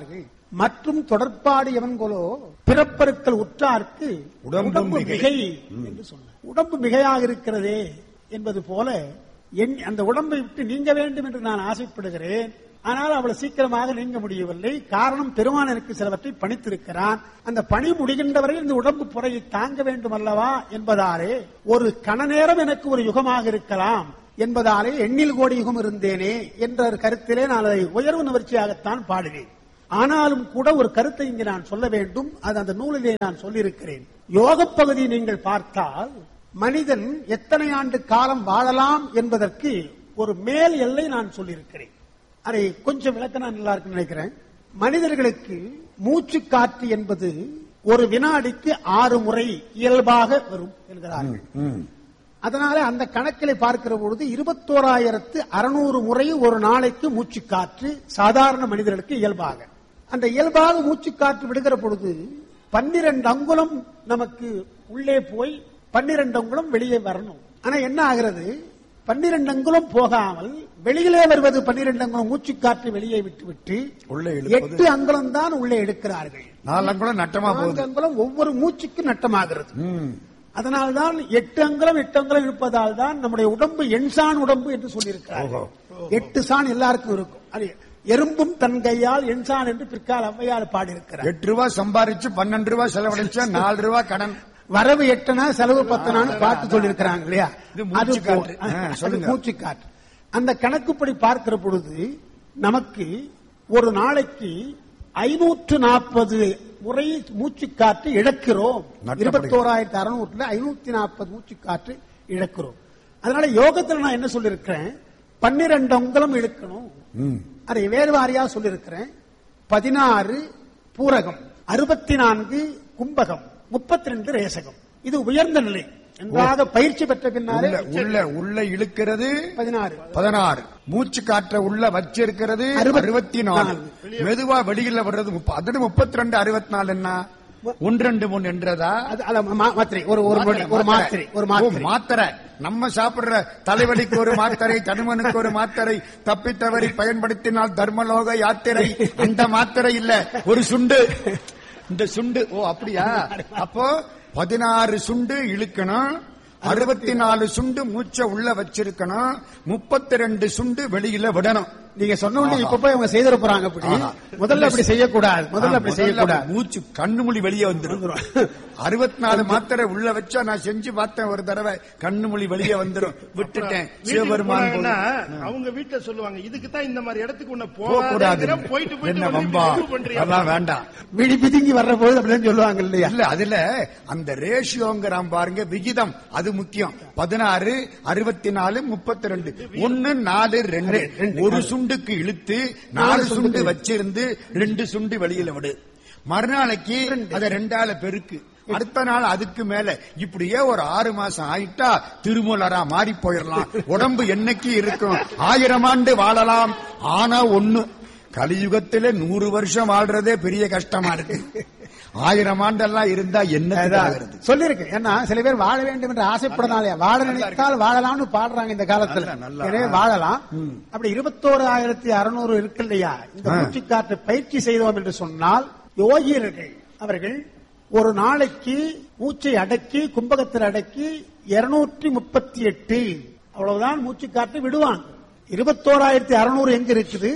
மற்றும் தொடர்பாடு எவன்கொலோ பிறப்பருக்கள் உற்றார்க்கு உடம்பு மிகை என்று சொன்னார். உடம்பு மிகையாக இருக்கிறதே என்பது போல அந்த உடம்பை விட்டு நீங்க வேண்டும் என்று நான் ஆசைப்படுகிறேன். ஆனால் அவ்வளவு சீக்கிரமாக நீங்க முடியவில்லை. காரணம், பெருமான் எனக்கு சிலவற்றை பணித்திருக்கிறான். அந்த பணி முடிகின்ற வரை இந்த உடம்பு புறையை தாங்க வேண்டும் அல்லவா என்பதாலே ஒரு கண நேரம் எனக்கு ஒரு யுகமாக இருக்கலாம் என்பதாலே எண்ணில் கோடி யுகம் இருந்தேனே என்ற கருத்திலே நான் அதை உயர்வு நிவர்ச்சியாகத்தான் பாடுவேன். ஆனாலும் கூட ஒரு கருத்தை இங்கு நான் சொல்ல வேண்டும். அது அந்த நூலிலே நான் சொல்லியிருக்கிறேன். யோக பகுதி நீங்கள் பார்த்தால் மனிதன் எத்தனை ஆண்டு காலம் வாழலாம் என்பதற்கு ஒரு மேல் எல்லை நான் சொல்லியிருக்கிறேன். அதை கொஞ்சம் விளக்க நான் நல்லா இருக்குன்னு நினைக்கிறேன். மனிதர்களுக்கு மூச்சு காற்று என்பது ஒரு வினாடிக்கு 6 முறை இயல்பாக வரும் என்கிறார்கள். அதனால அந்த கணக்கிலே பார்க்கிற பொழுது 21,600 முறை ஒரு நாளைக்கு மூச்சு காற்று சாதாரண மனிதர்களுக்கு இயல்பாக. அந்த இயல்பாக மூச்சு காற்று விடுகிற பொழுது 12 அங்குலம் நமக்கு உள்ளே போய் 12 அங்குலம் வெளியே வரணும். ஆனா என்ன ஆகிறது, 12 அங்குலம் போகாமல் வெளியிலே வருவது 12 அங்குலம் மூச்சு காற்று வெளியே விட்டுவிட்டு 8 அங்குலம் தான் உள்ளே எடுக்கிறார்கள். 4 அங்குலம் நட்டமா போகுது. 4 அங்குலம் ஒவ்வொரு மூச்சுக்கும் நட்டமாகிறது. அதனால்தான் 8 அங்குலம் 8 அங்குலம் இருப்பதால் தான் நம்முடைய உடம்பு எண்சான் உடம்பு என்று சொல்லியிருக்கிறார்கள். 8 சான் எல்லாருக்கும் இருக்கும். அது எறும்பும் தன் கையால் எண்சான் என்று பிற்கால ஔவையார் பாடியிருக்கிறார். 8 ரூபாய் சம்பாதிச்சு 12 ரூபாய் செலவழிச்சா 4 ரூபாய் கடன். வரவு 8 செலவு 10 பாட்டு சொல்லியிருக்கிறாங்க இல்லையா? அது மூச்சு காற்று. அந்த கணக்குப்படி பார்க்கிற பொழுது நமக்கு ஒரு நாளைக்கு 540 முறை மூச்சு காற்று இழக்கிறோம். 21,600 540 மூச்சு காற்று இழக்கிறோம். அதனால யோகத்தில் நான் என்ன சொல்லியிருக்கிறேன், 12 அங்குலம் இழுக்கணும். அதை வேறு வாரியா சொல்லியிருக்கிறேன். 16 பூரகம், 64 கும்பகம், 32 ரேசகம். இது உயர்ந்த நிலை. நன்றாக பயிற்சி பெற்ற பின்னாலே உள்ள இழுக்கிறது 16, மூச்சு காற்ற உள்ள வச்சிருக்கிறது 64, மெதுவா வெளியில வர்றது 32, 64 என்ன 1, 2, 3 என்றதா? மாத்திரை ஒரு மாத்திரை. நம்ம சாப்பிடுற தலைவலிக்கு ஒரு மாத்திரை, தனுமனுக்கு ஒரு மாத்திரை, தப்பித்தவரை பயன்படுத்தினால் தர்மலோக யாத்திரை. அந்த மாத்திரை இல்ல, ஒரு சுண்டு. இந்த சுண்டு. ஓ அப்படியா? அப்போ 16 சுண்டு இழுக்கணும், 64 சுண்டு மூச்சை உள்ள வச்சிருக்கணும், 32 சுண்டு வெளியில விடணும். நீங்க சொன்ன உடனே இப்ப போய் அவங்க செய்திட போறாங்க. முதல்ல அப்படி செய்யக்கூடாது. மூச்சு கண்ணுமொழி வெளியே வந்துடும். 64 மாத்திரை உள்ள வச்சா நான் செஞ்சு பார்த்தேன் ஒரு தடவை, கண்ணுமொழி வெளியே வந்துடும். விட்டுட்டேன். சிவபெருமான் அவங்க வீட்டுல சொல்லுவாங்க, இதுக்கு தான் இந்த மாதிரி இடத்துக்கு ஒண்ணு போகக்கூடாது, போயிட்டு என்ன வம்பா அதெல்லாம் வேண்டாம், விழி பிதுங்கி வர்ற போது அப்படின்னு சொல்லுவாங்க இல்லையா? இல்ல அதுல அந்த ரேஷியோங்கிறான் பாருங்க, விகிதம், அது முக்கியம். 16, 64, 32, 1, 4, 2. ஒரு சுண்டுக்கு இழுத்து 4 சுண்டு வச்சிருந்து 2 சுண்டு வெளியில விடு. மறுநாளைக்கு அதை 2ஆல பெருக்கு, அடுத்த நாள் அதுக்கு மேல, இப்படியே ஒரு 6 மாசம் ஆயிட்டா திருமூலரா மாறி போயிடலாம். உடம்பு என்னைக்கு இருக்கும், 1000 ஆண்டு வாழலாம். ஆனா ஒண்ணு, கலியுகத்திலே 100 வருஷம் வாழ்றதே பெரிய கஷ்டமா இருக்கு. 1000 ஆண்டெல்லாம் இருந்தா என்ன சொல்லிருக்கு. ஏன்னா சில பேர் வாழ வேண்டும் என்று ஆசைப்படுறதாலே, வாழ நினைத்தால் வாழலாம்னு பாடுறாங்க இந்த காலத்துல. எனவே வாழலாம். அப்படி 21,600 இருக்கு இல்லையா? இந்த மூச்சு காற்று பயிற்சி செய்தோம் என்று சொன்னால் யோகியர்கள் அவர்கள் ஒரு நாளைக்கு மூச்சை அடக்கி, கும்பகத்தில் அடக்கி 238 அவ்வளவுதான் மூச்சு காற்று விடுவாங்க. 21,600 எங்க இருக்குது,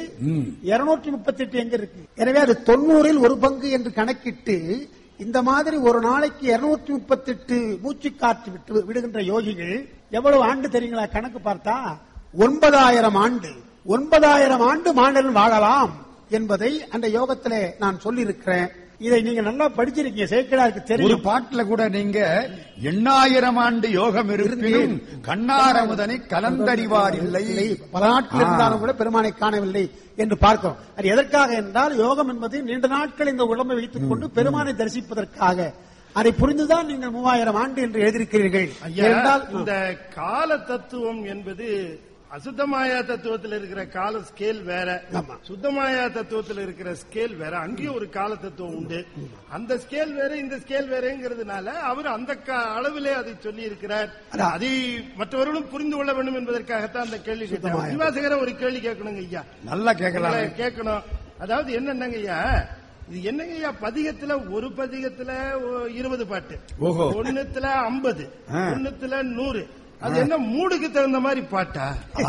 238 எங்க இருக்கு? எனவே அது 90ல் 1 பங்கு என்று கணக்கிட்டு இந்த மாதிரி ஒரு நாளைக்கு 238 மூச்சு காற்று விடுகின்ற யோகிகள் எவ்வளவு ஆண்டு தெரியுங்களா? கணக்கு பார்த்தா 9,000 ஆண்டு. 9,000 ஆண்டு மாநிலம் வாழலாம் என்பதை அந்த யோகத்திலே நான் சொல்லியிருக்கிறேன். இதை நீங்க நல்லா படிச்சிருக்கீங்க, சேக்கிழாருக்கு தெரியும். ஒரு பாட்டுல கூட நீங்க 8000 ஆண்டு யோகம் இருப்பினும் கண்ணாரமுதனை கலந்தறிவார் இல்லை, பல நாட்கள் இருந்தாலும் கூட பெருமானை காணவில்லை என்று பார்க்கிறோம். அது எதற்காக என்றால், யோகம் என்பது நீண்ட நாட்கள் இந்த உடம்பை வைத்துக் கொண்டு பெருமானை தரிசிப்பதற்காக. அதை புரிந்துதான் நீங்கள் 3000 ஆண்டு என்று எழுதியிருக்கிறீர்கள். என்றால் இந்த கால தத்துவம் என்பது அசுத்தமாயா தத்துவத்தில் இருக்கிற கால ஸ்கேல் வேற, சுத்தமாயா தத்துவத்தில் இருக்கிற ஸ்கேல் வேற. அங்கேயும் ஒரு கால தத்துவம் உண்டு. அந்த ஸ்கேல் வேற, இந்த ஸ்கேல் வேறங்கிறதுனால அவர் அந்த அளவிலே அதை சொல்லி இருக்கிறார். அதை மற்றவர்களும் புரிந்து கொள்ள வேண்டும் என்பதற்காகத்தான் அந்த கேள்வி கேட்டார். சிவாசகர ஒரு கேள்வி கேட்கணுங்க ஐயா. நல்லா கேட்கலாம், கேட்கணும். அதாவது என்னன்னாங்க ஐயா, இது என்னங்கய்யா பதிகத்துல ஒரு பதிகத்துல 20 பாட்டு, ஓஹோ. ஒண்ணுத்துல 50, ஒண்ணுத்துல 100. அது என்ன மூடுக்கு தகுந்த மாதிரி பாட்டா?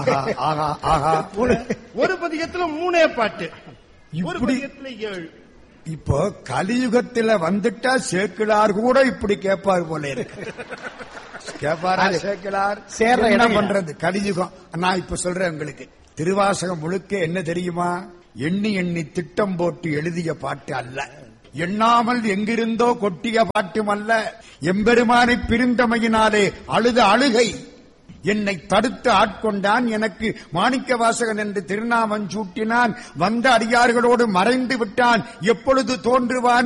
ஒரு பதிகத்துல 3 பாட்டு, ஒரு பதிகத்துல 7. இப்போ கலியுகத்துல வந்துட்டா சேக்கிழார் கூட இப்படி கேட்பார் போல இருக்கு. கேட்பாரா சேக்கிழார்? என்ன பண்றது கலியுகம். நான் இப்ப சொல்றேன் உங்களுக்கு, திருவாசகம் முழுக்க என்ன தெரியுமா? எண்ணி எண்ணி திட்டம் போட்டு எழுதிய பாட்டு அல்ல, எண்ணாமல் எங்கிருந்தோ கொட்டிய பாட்டும் அல்ல, எம்பெருமானை பிரிந்தமையினாலே அழுத அழுகை. என்னை தடுத்து ஆட்கொண்டான், எனக்கு மாணிக்க வாசகன் என்று திருநாமம் சூட்டினான், வந்த அடியார்களோடு மறைந்து விட்டான், எப்பொழுது தோன்றுவான்